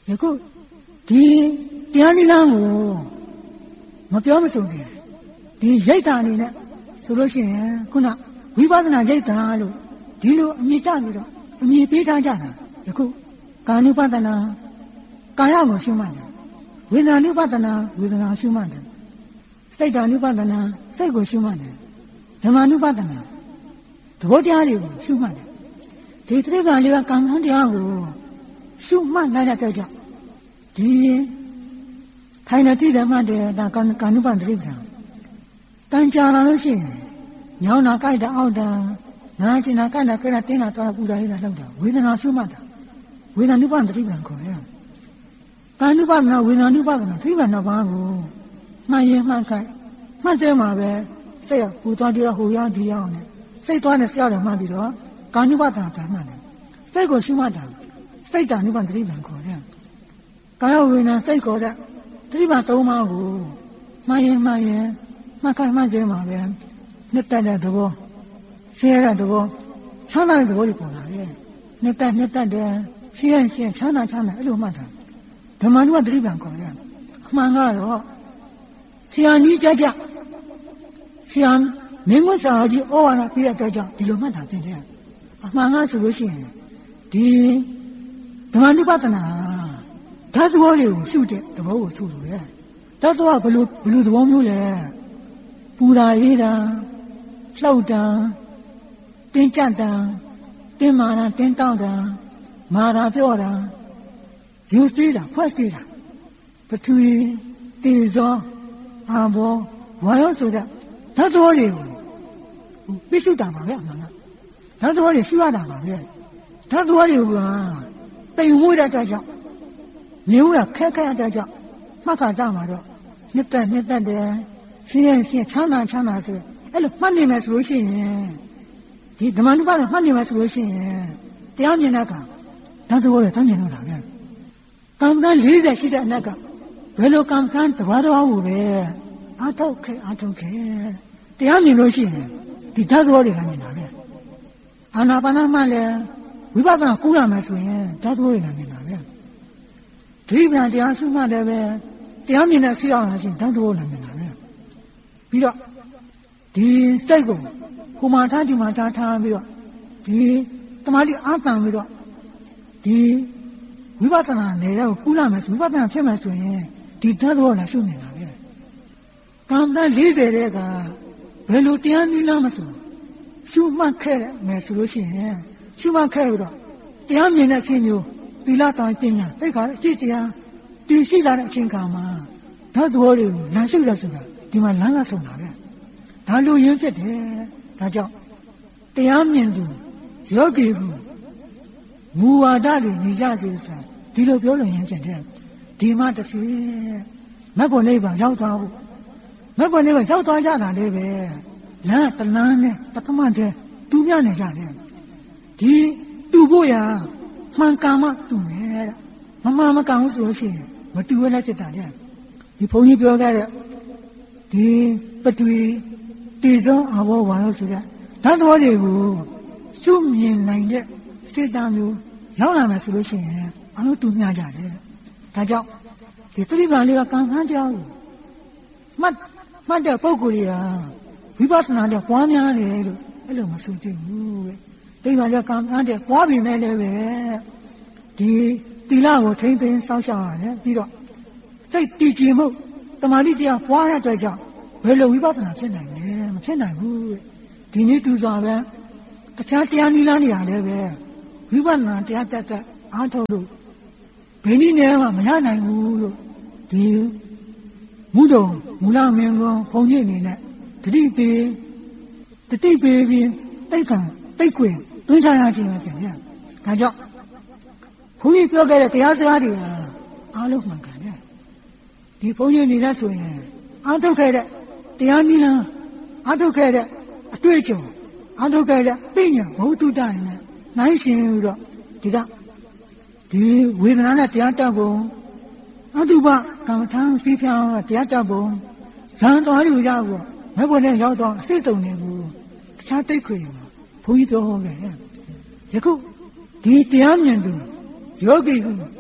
Speaker 1: ယခုဒီတရားနိလန်းကိုမပြောမဆိုခင်ဒီရိတ်တာအနေနဲ့ဆိုလို့ရှိရင်ခုနဝိပဿနာရိတ်တာလို့ဒီလိုအမြင့်တပြီးတော့အမြင့်ပေးထားကြတာယခုကာနုပဒနာကာယကိုရှုမှတ်တယ်ဝေဒနာနုပဒနာဝေဒနာရှုမှတ်တယ်စိတ်ဓာနုပဒနာစိတ်ကိုရှုမှတ်တယ်ဓမ္မနုပဒနာသဘောတရားတွေကိုရှုမှတ်တယ်ဒီသတိကလေးကကံမှန်းတရားကိုရှုမှတ်နိုင်တဲ့ကြောင့်ဒီထိုင်နေတည်တယ်မှတ်တယ်ဒါကံကံနုပဒသတိပ္ပံတန်ကြာလာလို့ရှိရင်ညောင်းတာကြိုက်တာအောက်တာနာကျင်တာကြိုက်တာကြိုက်တာတင်းတာသွားတာပူတာလေးတာလောက်တာဝေဒနာရှုမှတ်တာဝေဒနာနုပဒသတိပ္ပံခေါ်တယ်ကံနုပဒနာဝေဒနာနုပဒနာသတိပ္ပံတော့ဘာကိုမှန်ရင်မှန်ခိုက်မှတ်တယ်မှာပဲစိတ်ကပူသွားပြီးတော့ဟိုရောက်ဒီရောက်နေစိတ်သွားနေကြောက်တယ်မှတ်ပြီးတော့ကာနုပဒနာကမှတ်တယ်စိတ်ကိုရှုမှတ်တာစိတ်တ ानु ပသတိပံခေါ်တယ်ကာယဝေဒနာစိတ်ခေါ်တဲ့သတိပံသုံးပါးကိုမှန်ရင်မှန်ရင်မှတ်ခိုင်းမှတ်ခြင်းမှာပဲနှစ်သက်တဲ့သဘောဆင်းရဲတဲ့သဘောချမ်းသာတဲ့သဘောတွေပေါ်လာတယ်နှစ်သက်နှစ်သက်တဲ့ဆင်းရဲဆင်းရဲချမ်းသာချမ်းသာအဲ့လိုမှတ်တာဓမ္မ ानु ပသတိပံခေါ်တယ်အမှန်ကတော့ဆရာနီးကြကြဆရာမင်းမစာကြီးဩဝါဒပြတဲ့အတွက်ကြောင့်ဒီလိုမှတ်တာဖြစ်တယ်အမှန်ကဆိုလို့ရှိရင်ဒီဓမ္မ ानु ပဒနာဓာတ်သဘောတွေကိုရှုတဲ့သဘောကိုရှုလို့ရဓာတ်သဘောကဘယ်လိုဘယ်လိုသဘောမျိုးလဲပူတာရေးတာလှုပ်တာတင်းကြပ်တာတင်းမာတာတင်းတောင့်တာမာတာပြောတာယူသေးတာဖွဲ့သေးတာပထဝီတေဇောအာဘောဝါယောဆိုတဲ့ဓာတ်သဘောတွေကိုပြစ်စုတာပါပဲအမှန်ကဓာတ်သဘောတွေရှုရတာပါပဲဓာတ်သဘောတွေကတိမ်မွေးတဲ့အတွက်ကြောင့်မျိုးကခက်ခက်တဲ့ကြောင့်မှတ်ခါကြမှာတော့နှစ်သက်နှစ်သက်တယ်ဆင်းရဲဆင်းရဲချမ်းသာချမ်းသာဆိုအဲ့လိုမှတ်နေမယ်ဆိုလို့ရှိရင်ဒီဓမ္မ ानु ပဒနာမှတ်နေမယ်ဆိုလို့ရှိရင်တရားမြင်တဲ့အခါဓာတ်သဘောတွေတောင်းကျင်လို့တာပဲကံကံ၄၀ရှိတဲ့အနက်ကဘယ်လိုကံကံတဘာတော်ဘူးပဲအာထုတ်ခဲအာထုတ်ခဲတရားမြင်လို့ရှိရင်ဒီဓာတ်သဘောတွေလည်းမြင်တာပဲအာနာပါနမှလည်းဝိပဿနာကူးရမယ်ဆိုရင်ဓာတ်သဘောတွေလည်းမြင်တာပဲဒိဋ္ဌိတရားရှုမှတ်တယ်ပဲတရားမြင်တဲ့ဖြစ်အောင်လာချင်းဓာတ်သဘောလည်းမြင်တာပဲပြီးတော့ဒီစိတ်ကိုဟိုမှာထားဒီမှာထားထားပြီးတော့ဒီတမာတိအာတန်ပြီးတော့ဒီဝိပဿနာနေတဲ့ကိုကူးလာမယ်ဆိုဝိပဿနာဖြစ်မယ်ဆိုရင်ဒီဓာတ်သဘောလည်းရှုမြင်တာပဲကံတန်၄၀တဲ့ကဘယ်လိုတရားနည်းလားမဆိုရှုမှတ်ခဲ့မယ်ဆိုလို့ရှိရင်ရှုမှတ်ခဲ့ပြီးတော့တရားမြင်တဲ့အခြင်းမျိုးသီလတောင်ပညာသိက္ခာအကျင့်တရားတည်ရှိလာတဲ့အချိန်ခါမှာဓာတ်သဘောတွေကိုလမ်းရှုရဆိုတာဒီမှာလမ်းလာဆုံးတာပဲဒါလိုရင်းဖြစ်တယ်ဒါကြောင့်တရားမြင်သူယောဂီကမူဝါဒတွေညီကြစေဆိုတာဒီလိုပြောလို့ရင်းဖြစ်တယ်ဒီမှာတစ်စီမက်ဖို့နိဗ္ဗာန်ရောက်သွားဖို့မက်ဖို့နိဗ္ဗာန်ရောက်သွားကြတာလေးပဲလမ်းတလန်းနဲ့တက္ကမတဲ့တူမြနေကြတယ်ဒီတူဖို့ရမှန်ကန်မှတူမယ်တဲ့မမှန်မကန်ဘူးဆိုလို့ရှိရင်မတူရလည်းဖြစ်တာတဲ့ဒီဘုန်းကြီးပြောခဲ့တဲ့ဒီပထဝီတေဇောအာဘောဝါယောဆိုတဲ့ဓာတ်တော်တွေကိုရှုမြင်နိုင်တဲ့စေတမျိုးရောက်လာမယ်ဆိုလို့ရှိရင်အလုံးတူမျှကြတယ်ဒါကြောင့်ဒီသတိပ္ပံလေးကကံကံတရားကိုမှတ်မှတ်တဲ့ပုဂ္ဂိုလ်တွေကဝိပဿနာတဲ့ပွားများတယ်လို့အဲ့လိုမဆိုသင့်ဘူးတဲ့တိဗ္ဗံတဲ့ကံကံတဲ့ပွားပြီးမဲ့လည်းပဲဒီသီလကိုထိမ့်သိမ်းစောင့်ရှောက်ရတယ်ပြီးတော့စိတ်တည်ကြည်မှုတမာတိတရားပွားတဲ့အတွက်ကြောင့်ဘယ်လိုဝိပဿနာဖြစ်နိုင်လဲမဖြစ်နိုင်ဘူးတဲ့ဒီနေ့သူစွာပဲတခြားတရားနည်းလမ်းတွေရတယ်ပဲဝိပဿနာတရားတက်တက်အားထုတ်လို့ဘယ်နည်းနဲ့မှမရနိုင်ဘူးလို့ဒီမူတော်မူလမင်းကောဘုန်းကြီးအနေနဲ့တတိပေတတိပေပြီးတိတ်ခံတိတ်ခွင်တွင်းထားရခြင်းပဲဖြစ်တယ်ဒါကြောင့်ဘုန်းကြီးပြောခဲ့တဲ့တရားစကားတွေအားလုံးမှန်ကန်တယ်ဒီဘုန်းကြီးနေတဲ့ဆိုရင်အားထုတ်ခဲ့တဲ့တရားနည်းလမ်းအားထုတ်ခဲ့တဲ့အတွေ့အကြုံအားထုတ်ခဲ့တဲ့အသိဉာဏ်ဘုဒ္ဓတရနဲ့နိုင်ရှင်ပြီးတော့ဒီကဒီဝေဒနာနဲ့တရားတတ်ပုံအတုပကမ္မထာသိဖြောင်းတရားတတ်ပုံဇန်တော်ရီရောက်တော့မဘုံနဲ့ရောက်တော့အစိတ်တုံတွေကိုတခြားတိတ်ခွေတွေမှာဘုန်းကြီးပြောဟောခဲ့တယ်ယခုဒီတရားမြင်သူယောဂီဟု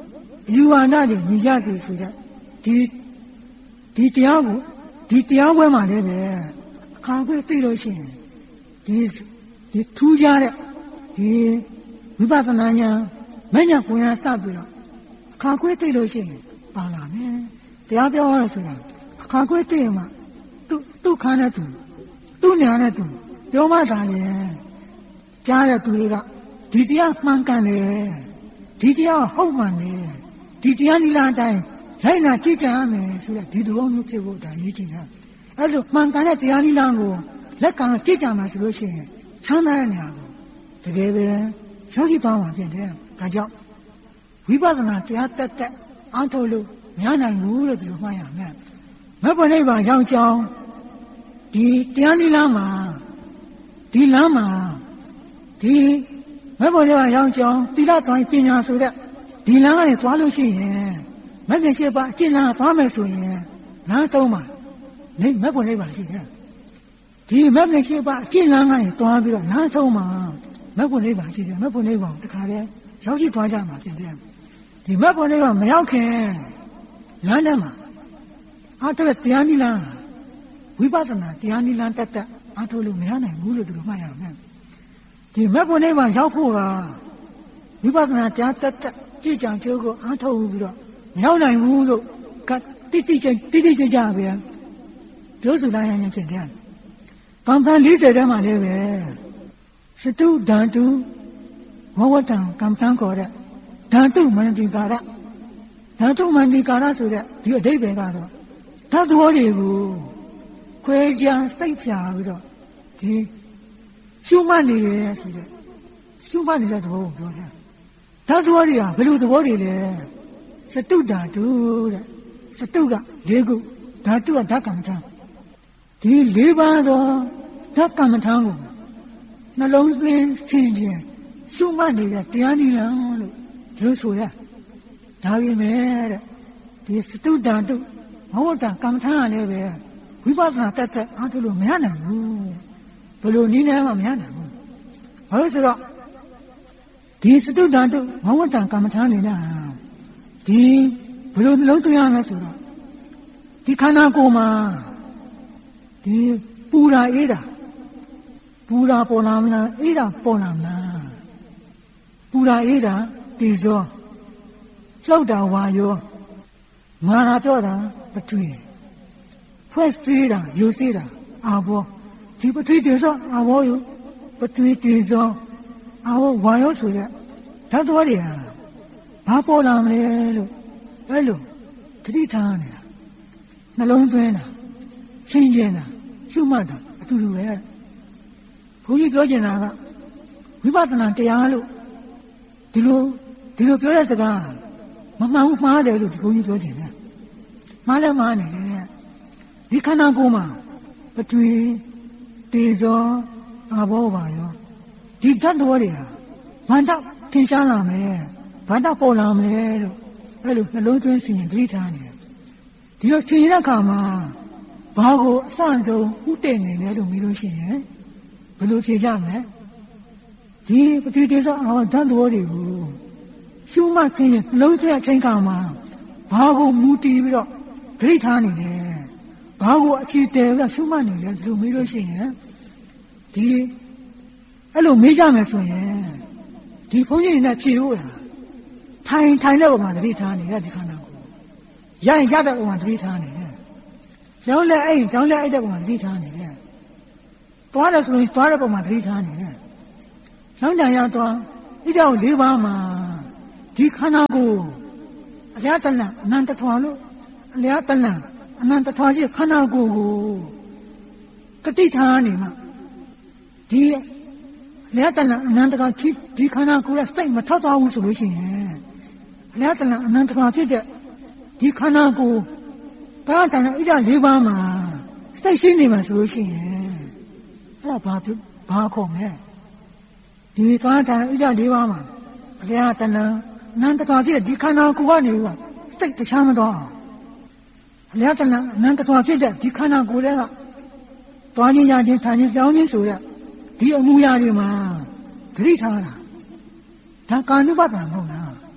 Speaker 1: ယူဝါဒတွေညီကြစီဆိုတဲ့ဒီဒီတရားကိုဒီတရားပွဲမှာလည်းပဲအခါခွင့်သိလို့ရှိရင်ဒီဒီထူးခြားတဲ့ဒီဝိပဿနာဉာဏ်မဉဏ်ကိုယ်ရစပြီးတော့အခါခွင့်သိလို့ရှိရင်ပါလာမယ်တရားပြောရဆိုတာအခါခွင့်သိရင်မှသူ့သူ့ခန်းနဲ့သူသူ့ညာနဲ့သူပြောမှသာလေကြားတဲ့သူတွေကဒီတရားမှန်ကန်တယ်ဒီတရားဟုတ်မှန်တယ်ဒီတရားနိလအတိုင်းလိုက်နာကြည့်ကြရမယ်ဆိုတဲ့ဒီသဘောမျိုးဖြစ်ဖို့ဒါရည်ကြည်တာအဲ့လိုမှန်ကန်တဲ့တရားနိလကိုလက်ကံကြည့်ကြမှာဆိုလို့ရှိရင်ချမ်းသာတဲ့နေရာကိုတကယ်ပဲယောဂီသွားမှာဖြစ်တယ်ဒါကြောင့်ဝိပဿနာတရားတက်တက်အားထုတ်လို့မရနိုင်ဘူးလို့ဒီလိုမှတ်ရမယ်မဘုနိဗ္ဗာန်ရောက်ကြောင်းဒီတရားနိလမှာဒီလမ်းမှာဒီမဘုနိဗ္ဗာန်ရောက်ကြောင်းသီလသွန်ပညာဆိုတဲ့ဒီလမ်းကနေသွားလို့ရှိရင်မဂ္ဂင်၈ပါးအကျဉ်းလမ်းသွားမယ်ဆိုရင်လမ်းသုံးပါနေမဘုနိဗ္ဗာန်ရှိတယ်ဒီမဂ္ဂင်၈ပါးအကျဉ်းလမ်းကနေသွားပြီးတော့လမ်းသုံးပါမဘုနိဗ္ဗာန်ရှိတယ်မဘုနိဗ္ဗာန်တခါတည်းရောက်ရှိသွားကြမှာဖြစ်တယ်ဒီမဘုနိဗ္ဗာန်မရောက်ခင်လမ်းထဲမှာအားထုတ်တရားနိလန်းဝိပဿနာတရားနိလန်းတက်တက်အားထုတ်လို့မရနိုင်ဘူးလို့သူတို့မှတ်ရမယ်ဒီမဘုနိဗ္ဗာန်ရောက်ဖို့ကဝိပဿနာတရားတက်တက်ကြည်ကြံကျိုးကိုအားထုတ်ပြီးတော့မရောက်နိုင်ဘူးလို့ကတိတိကျတိတိကျကျပဲပြောဆိုလိုက်ရင်ဖြစ်တယ်။ကံပန်း၄၀ထဲမှာလည်းပဲစတုဓာတုဝဝတံကံပန်းခေါ်တဲ့ဓာတုမနတိကာရဓာတုမနတိကာရဆိုတဲ့ဒီအဓိပ္ပာယ်ကတော့ဓာတ်သဘောတွေကိုခွဲခြားစိတ်ဖြာပြီးတော့ဒီရှုမှတ်နေရဆိုတဲ့ရှုမှတ်နေတဲ့သဘောကိုပြောတယ်ဓာတ်သဘောတွေကဘယ်လိုသဘောတွေလဲစတုဓာတုတဲ့စတုက၄ခုဓာတုကဓာတ်ကမ္မထာဒီ၄ပါးသောဓာတ်ကမ္မထာကိုနှလုံးသွင်းဆင်ခြင်ရှုမှတ်နေတဲ့တရားနိလန်းလို့ဒီလိုဆိုရဒါပေမဲ့တဲ့ဒီစတုဓာတုမဟုတ်တာကမ္မထာကလည်းပဲဝိပဿနာတက်တက်အားထုတ်လို့မရနိုင်ဘူးဘယ်လိုနည်းနဲ့မှမရနိုင်ဘူးဘာလို့ဆိုတော့ဒီစတုဓာတုမဟုတ်တာကမ္မထာနေတာဒီဘယ်လိုနှလုံးသွင်းရမလဲဆိုတော့ဒီခန္ဓာကိုယ်မှာဒီပူရာအေးတာပူရာပေါ်လာမလားအေးတာပေါ်လာမလားပူရာအေးတာဒီဇောလှုပ်တာဝါယောမာရာပြောတာပထဝီဖွဲ့စည်းတာယူစည်းတာအာဘောဒီပထဝီဒီဇောအာဘောယူပထဝီဒီဇောအာဘောဝါယောဆိုတဲ့ဓာတ်တော်တွေဟာဘာပေါ်လာမလဲလို့အဲ့လိုသတိထားနေတာနှလုံးသွင်းတာရှင်းကျင်တာရှုမှတ်တာအတူတူပဲဘုန်းကြီးပြောချင်တာကဝိပဿနာတရားလို့ဒီလိုဒီလိုပြောတဲ့စကားမမှန်ဘူးမှားတယ်လို့ဒီဘုန်းကြီးပြောချင်တယ်မှားလဲမှားနေတယ်ဒီခန္ဓာကိုယ်မှာပထဝီတေဇောအာဘောပါရောဒီဓာတ်တော်တွေဟာဘာတော့ထင်ရှားလာမလဲဘာတော့ပေါ်လာမလဲလို့အဲ့လိုနှလုံးသွင်းစီရင်သတိထားနေတယ်ဒီလိုထင်ရတဲ့အခါမှာဘာကိုအစအဆုံးဥတည်နေလဲလို့မေးလို့ရှိရင်ဘယ်လိုဖြေကြမလဲဒီပထဝီတေဇောအာဘောဓာတ်တော်တွေကိုရှုမှတ်ခြင်းနှလုံးသွင်းအချိန်ခါမှာဘာကိုမူတည်ပြီးတော့သတိထားနေလဲဘာကိုအခြေတည်ပြီးတော့ရှုမှတ်နေလဲဒီလိုမေးလို့ရှိရင်ဒီအဲ့လိုမေးကြမယ်ဆိုရင်ဒီဘုန်းကြီးတွေနဲ့ဖြေလို့လားထိုင်ထိုင်တဲ့ပုံမှာသတိထားနေတဲ့ဒီခန္ဓာကိုရရင်ရတဲ့ပုံမှာသတိထားနေတယ်ကြောင်းလဲအဲ့ကြောင်းလဲအဲ့တဲ့ပုံမှာသတိထားနေတယ်သွားတယ်ဆိုရင်သွားတဲ့ပုံမှာသတိထားနေတယ်နောက်တန်ရသွားဣဒ္ဓော၄ပါးမှာဒီခန္ဓာကိုအလျားတလန်အနန္တထွာလို့အလျားတလန်အနန္တထွာရှိခန္ဓာကိုယ်ကိုကတိထားနေမှာဒီအလျားတလန်အနန္တထွာဒီခန္ဓာကိုယ်ရဲ့စိတ်မထောက်သွားဘူးဆိုလို့ရှိရင်အလျားတလန်အနန္တထွာဖြစ်တဲ့ဒီခန္ဓာကိုယ်ကာတန်ဣဒ္ဓ၄ပါးမှာစိတ်ရှိနေမှာဆိုလို့ရှိရင်အဲ့ဒါဘာဖြစ်ဘာခေါ်မလဲဒီကာတန်ဣဒ္ဓ၄ပါးမှာအလျားတလန်အနန္တထွာဖြစ်တဲ့ဒီခန္ဓာကိုယ်ကနေကစိတ်တခြားမသွားအောင်အလျားတလန်အနန္တထွာဖြစ်တဲ့ဒီခန္ဓာကိုယ်တွေကတွားခြင်းရခြင်းထိုင်ခြင်းပြောင်းခြင်းဆိုတဲ့ဒီအမှုရာတွေမှာသတိထားတာဒါကာနုပဒနာမဟုတ်လား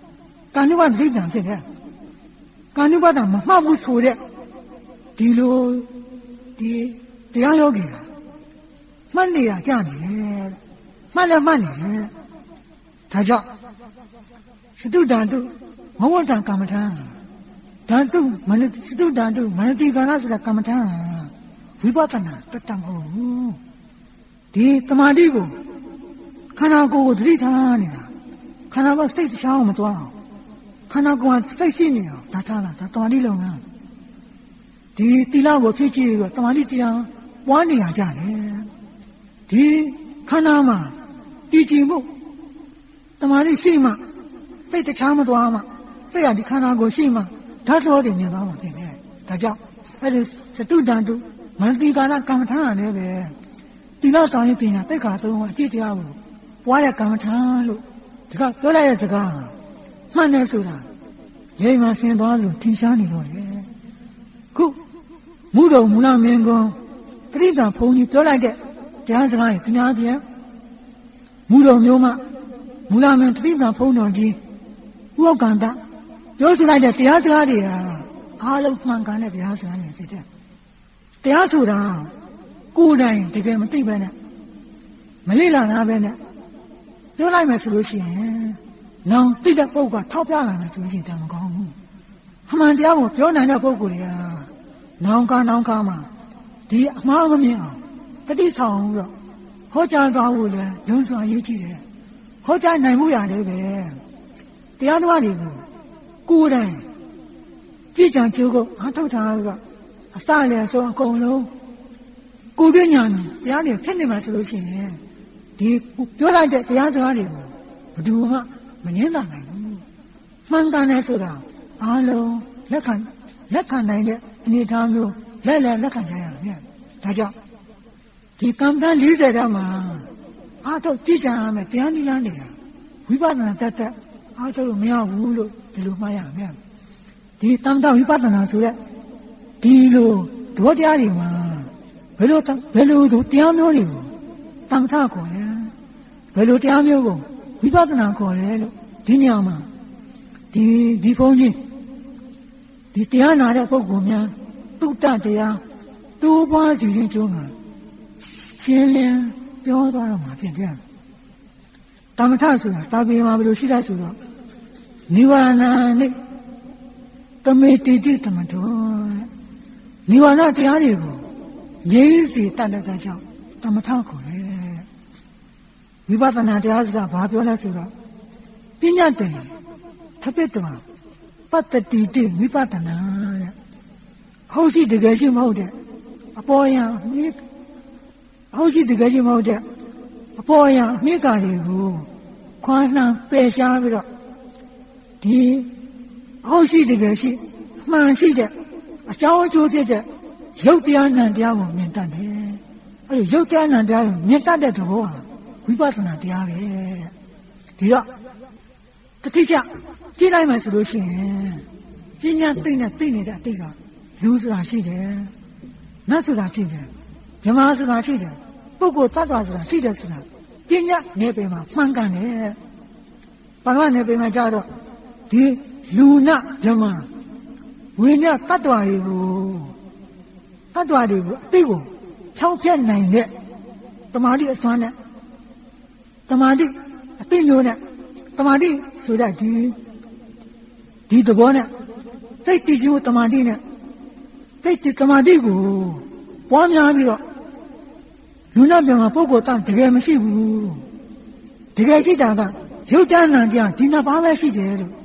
Speaker 1: ကာနုပါဒတိတံဖြစ်တယ်ကာနုပါဒမမှတ်ဘူးဆိုတဲ့ဒီလိုဒီတရားယောဂီမှတ်နေရကြနေတယ်မှတ်လည်းမှတ်နေတယ်ဒါကြောင့်စတုတံတုမဝတ္တံကမ္မထံဓာတုမနစတုတံတုမနတိကာရဆိုတာကမ္မထံဝိပဿနာတတံကိုဒီတမာတိကိုခန္ဓာကိုယ်ကိုသတိထားနေတာခန္ဓာကစိတ်ချောင်းမသွားအောင်ခန္ဓာကိုယ်ကစိတ်ရှိနေအောင်ဒါထားတာဒါတမာတိလုံလားဒီတိလကိုဖြစ်ကြည့်ပြီးတော့တမာတိတရားပွားနေရကြတယ်ဒီခန္ဓာမှာတည်ကြည်မှုတမာတိရှိမှစိတ်တခြားမသွားမှစိတ်ရဒီခန္ဓာကိုယ်ရှိမှဓာတ်တော်တွေမြင်သွားမှဖြစ်တယ်ဒါကြောင့်အဲ့ဒီစတုတံတုမနတိကာရကမ္မထာလည်းပဲတိလဆောင်ရင်ပညာသိက္ခာသုံးပါအကျင့်တရားကိုပွားရကမ္မထာလို့ဒီကပြောလိုက်တဲ့စကားမှန်တယ်ဆိုတာလေမှဆင်သွားလို့ထင်ရှားနေတော့လေခုမူတော်မူလမင်းကွန်းတတိတံဘုန်းကြီးပြောလိုက်တဲ့တရားစကားကိုခင်ဗျားပြန်မူတော်မျိုးမှမူလမင်းတတိတံဘုန်းတော်ကြီးဥက္ကန္တပြောဆိုလိုက်တဲ့တရားစကားတွေဟာအားလုံးမှန်ကန်တဲ့တရားစကားတွေဖြစ်တဲ့တရားဆိုတာကိုယ်တိုင်တကယ်မသိပဲနဲ့မလေ့လာနာပဲနဲ့ပြောလိုက်မယ်ဆိုလို့ရှိရင်နောင်သိတဲ့ပုဂ္ဂိုလ်ကထောက်ပြလာမယ်ဆိုရင်တမကောင်းဘူးအမှန်တရားကိုပြောနိုင်တဲ့ပုဂ္ဂိုလ်တွေကနောင်ကနောင်ကမှဒီအမှားမမြင်အောင်တတိဆောင်ပြီးတော့ဟောကြားသွားဖို့လည်းရုံးစွာရေးကြည့်တယ်ဟောကြားနိုင်မှုရတယ်ပဲတရားတော်တွေကိုကိုယ်တိုင်ကြည်ကြံကြိုးကိုအားထုတ်တာကအစလည်းဆိုအကုန်လုံးကိုယ်ပညာနဲ့တရားတွေဖြစ်နေမှာဆိုလို့ရှိရင်ဒီပြောလိုက်တဲ့တရားစကားတွေကိုဘယ်သူမှမငင်းတာနိုင်ဘူးမှန်ကန်တယ်ဆိုတာအားလုံးလက်ခံလက်ခံနိုင်တဲ့အနေအထားမျိုးလက်လက်လက်ခံကြရမယ်ဒါကြောင့်ဒီကမ္ဘာ၄၀တောင်မှာအားထုတ်ကြည်ကြံရမယ်တရားနည်းလမ်းတွေကဝိပဿနာတတ်တတ်အားထုတ်လို့မရဘူးလို့ဒီလိုမှားရမယ်ဒီတမ္တဝိပဿနာဆိုတဲ့ဒီလိုသဘောတရားတွေမှာဘယ်လိုဘယ်လိုတရားမျိုးတွေကိုတမ္ထခေါ်လဲဘယ်လိုတရားမျိုးကိုဝိပဿနာခေါ်လဲလို့ဒီနေရာမှာဒီဒီဘုန်းကြီးဒီတရားနာတဲ့ပုဂ္ဂိုလ်များတုတ္တတရားတိုးပွားစီခြင်းကျုံးတာရှင်းလင်းပြောသွားတော့မှာဖြစ်တယ်တမ္ထဆိုတာတာပေမှာဘယ်လိုရှိလဲဆိုတော့နိဗ္ဗာန်နဲ့တမေတိတိတမထောနိဗ္ဗာန်တရားတွေကိုငြိမ်းစေတတ်တဲ့ကြောင့်တမထခေါ်တယ်ဝိပဿနာတရားဆိုတာဘာပြောလဲဆိုတော့ပညာတည်းသပိတ္တဝပတ္တတိတိဝိပဿနာတဲ့ဟုတ်ရှိတကယ်ရှိမဟုတ်တဲ့အပေါ်ယံမိဟုတ်ရှိတကယ်ရှိမဟုတ်တဲ့အပေါ်ယံမိကာတွေကိုခွာနှံပယ်ရှားပြီးတော့ဒီဟုတ်ရှိတကယ်ရှိမှန်ရှိတဲ့အကြောင်းအကျိုးဖြစ်တဲ့ရုပ်တရားနံတရားကိုမြင်တတ်တယ်အဲ့ဒီရုပ်တရားနံတရားကိုမြင်တတ်တဲ့သဘောဟာဝိပဿနာတရားပဲဒီတော့တတိယကြည့်လိုက်မှဆိုလို့ရှိရင်ပညာသိနဲ့သိနေတဲ့အတိတ်ကလူဆိုတာရှိတယ်နတ်ဆိုတာရှိတယ်မြမဆိုတာရှိတယ်ပုဂ္ဂိုလ်တ attva ဆိုတာရှိတယ်ဆိုတာပညာနယ်ပယ်မှာမှန်ကန်တယ်ဘာမှနယ်ပယ်မှာကြတော့ဒီလူနာမြမဝိညာဉ်တ attva တွေကိုတ attva တွေကိုအတိတ်ကိုဖြောင်းဖျက်နိုင်တဲ့တမာတိအစွမ်းနဲ့တမာတိအသိမျိုးနဲ့တမာတိဆိုတဲ့ဒီဒီသဘောနဲ့စိတ်တည်ခြင်းတမာတိနဲ့စိတ်တည်တမာတိကိုပွားများပြီးတော့လူနာပြန်မှာပုဂ္ဂိုလ်တန်တကယ်မရှိဘူးတကယ်ရှိတာကရုပ်တဏ္ဍာန်ကြဒီနှစ်ပါးပဲရှိတယ်လို့